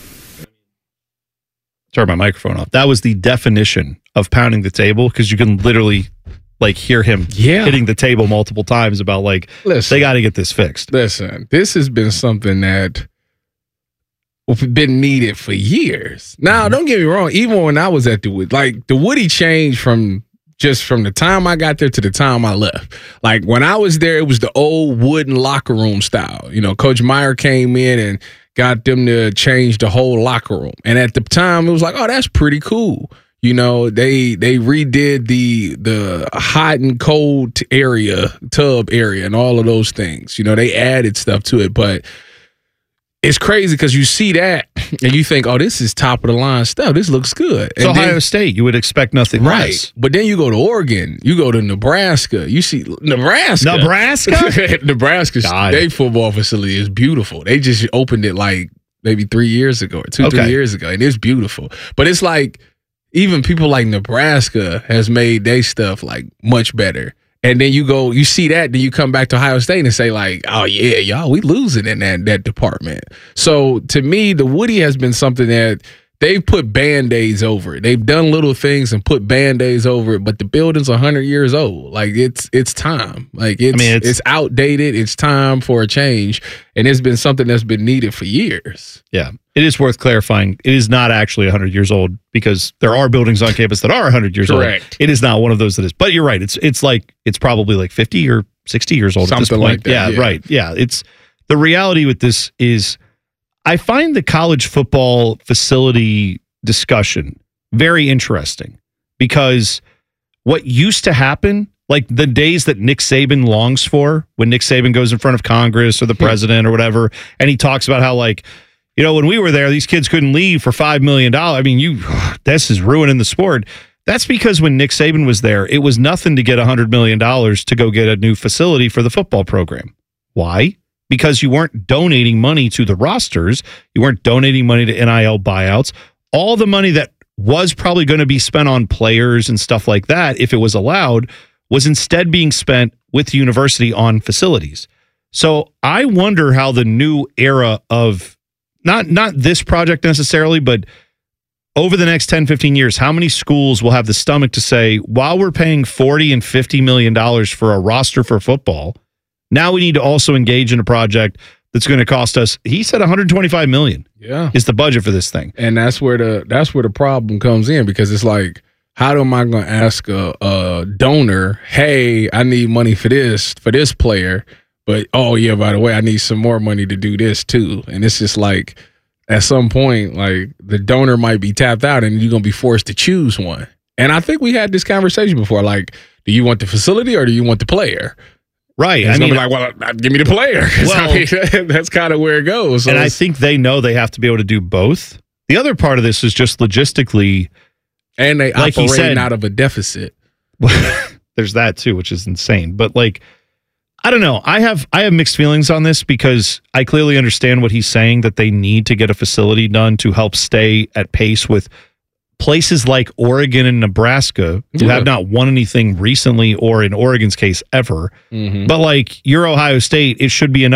Turn my microphone off. That was the definition of pounding the table, because you can literally like hear him Yeah. hitting the table multiple times about like, Listen. they got to get this fixed. Listen, this has been something that been needed for years. Now, don't get me wrong. Even when I was at the Woody, like the Woody changed from just from the time I got there to the time I left. Like when I was there, it was the old wooden locker room style. You know, Coach Meyer came in and got them to change the whole locker room. And at the time, it was like, oh, that's pretty cool. You know, they they redid the the hot and cold area, tub area, and all of those things. You know, they added stuff to it, but it's crazy because you see that and you think, oh, this is top of the line stuff. This looks good. It's And Ohio then- State. You would expect nothing Right. less. But then you go to Oregon, you go to Nebraska, you see Nebraska. Nebraska? Nebraska's God. their football facility is beautiful. They just opened it like maybe three years ago or two, Okay. three years ago. And it's beautiful. But it's like even people like Nebraska has made their stuff like much better. And then you go, you see that, then you come back to Ohio State and say like, oh yeah, y'all, we losing in that that department. So to me, the Woody has been something that they've put Band-Aids over it. They've done little things and put Band-Aids over it, but the building's one hundred years old. Like it's it's time. Like it's, mean, it's it's- outdated. It's time for a change. And it's been something that's been needed for years. Yeah. It is worth clarifying. It is not actually one hundred years old, because there are buildings on campus that are one hundred years Correct. old. It is not one of those that is. But you're right. It's it's like it's probably like fifty or sixty years old at this Something point. like that, yeah, yeah. right. Yeah. It's the reality with this is I find the college football facility discussion very interesting, because what used to happen, like the days that Nick Saban longs for, when Nick Saban goes in front of Congress or the president or whatever, and he talks about how like, you know, when we were there, these kids couldn't leave for five million dollars. I mean, you, this is ruining the sport. That's because when Nick Saban was there, it was nothing to get one hundred million dollars to go get a new facility for the football program. Why? Because you weren't donating money to the rosters. You weren't donating money to N I L buyouts. All the money that was probably going to be spent on players and stuff like that, if it was allowed, was instead being spent with the university on facilities. So I wonder how the new era of not not this project necessarily, but over the next ten, fifteen years, how many schools will have the stomach to say, while we're paying forty and fifty million dollars for a roster for football, now we need to also engage in a project that's going to cost us, he said one hundred twenty-five million dollars yeah. is the budget for this thing. And that's where the that's where the problem comes in, because it's like, how am I going to ask a, a donor, hey, I need money for this, for this player, but, oh, yeah, by the way, I need some more money to do this too. And it's just like, at some point, like, the donor might be tapped out and you're going to be forced to choose one. And I think we had this conversation before, like, do you want the facility or do you want the player? Right. And I it's mean, gonna be like, well, give me the player. Well, I mean, that's kind of where it goes. So and I it's- think they know they have to be able to do both. The other part of this is just logistically. And they like he operating said, out of a deficit. There's that too, which is insane. But like, I don't know. I have I have mixed feelings on this because I clearly understand what he's saying, that they need to get a facility done to help stay at pace with places like Oregon and Nebraska, who Yeah. have not won anything recently, or in Oregon's case ever. Mhm. But like, you're Ohio State, it should be enough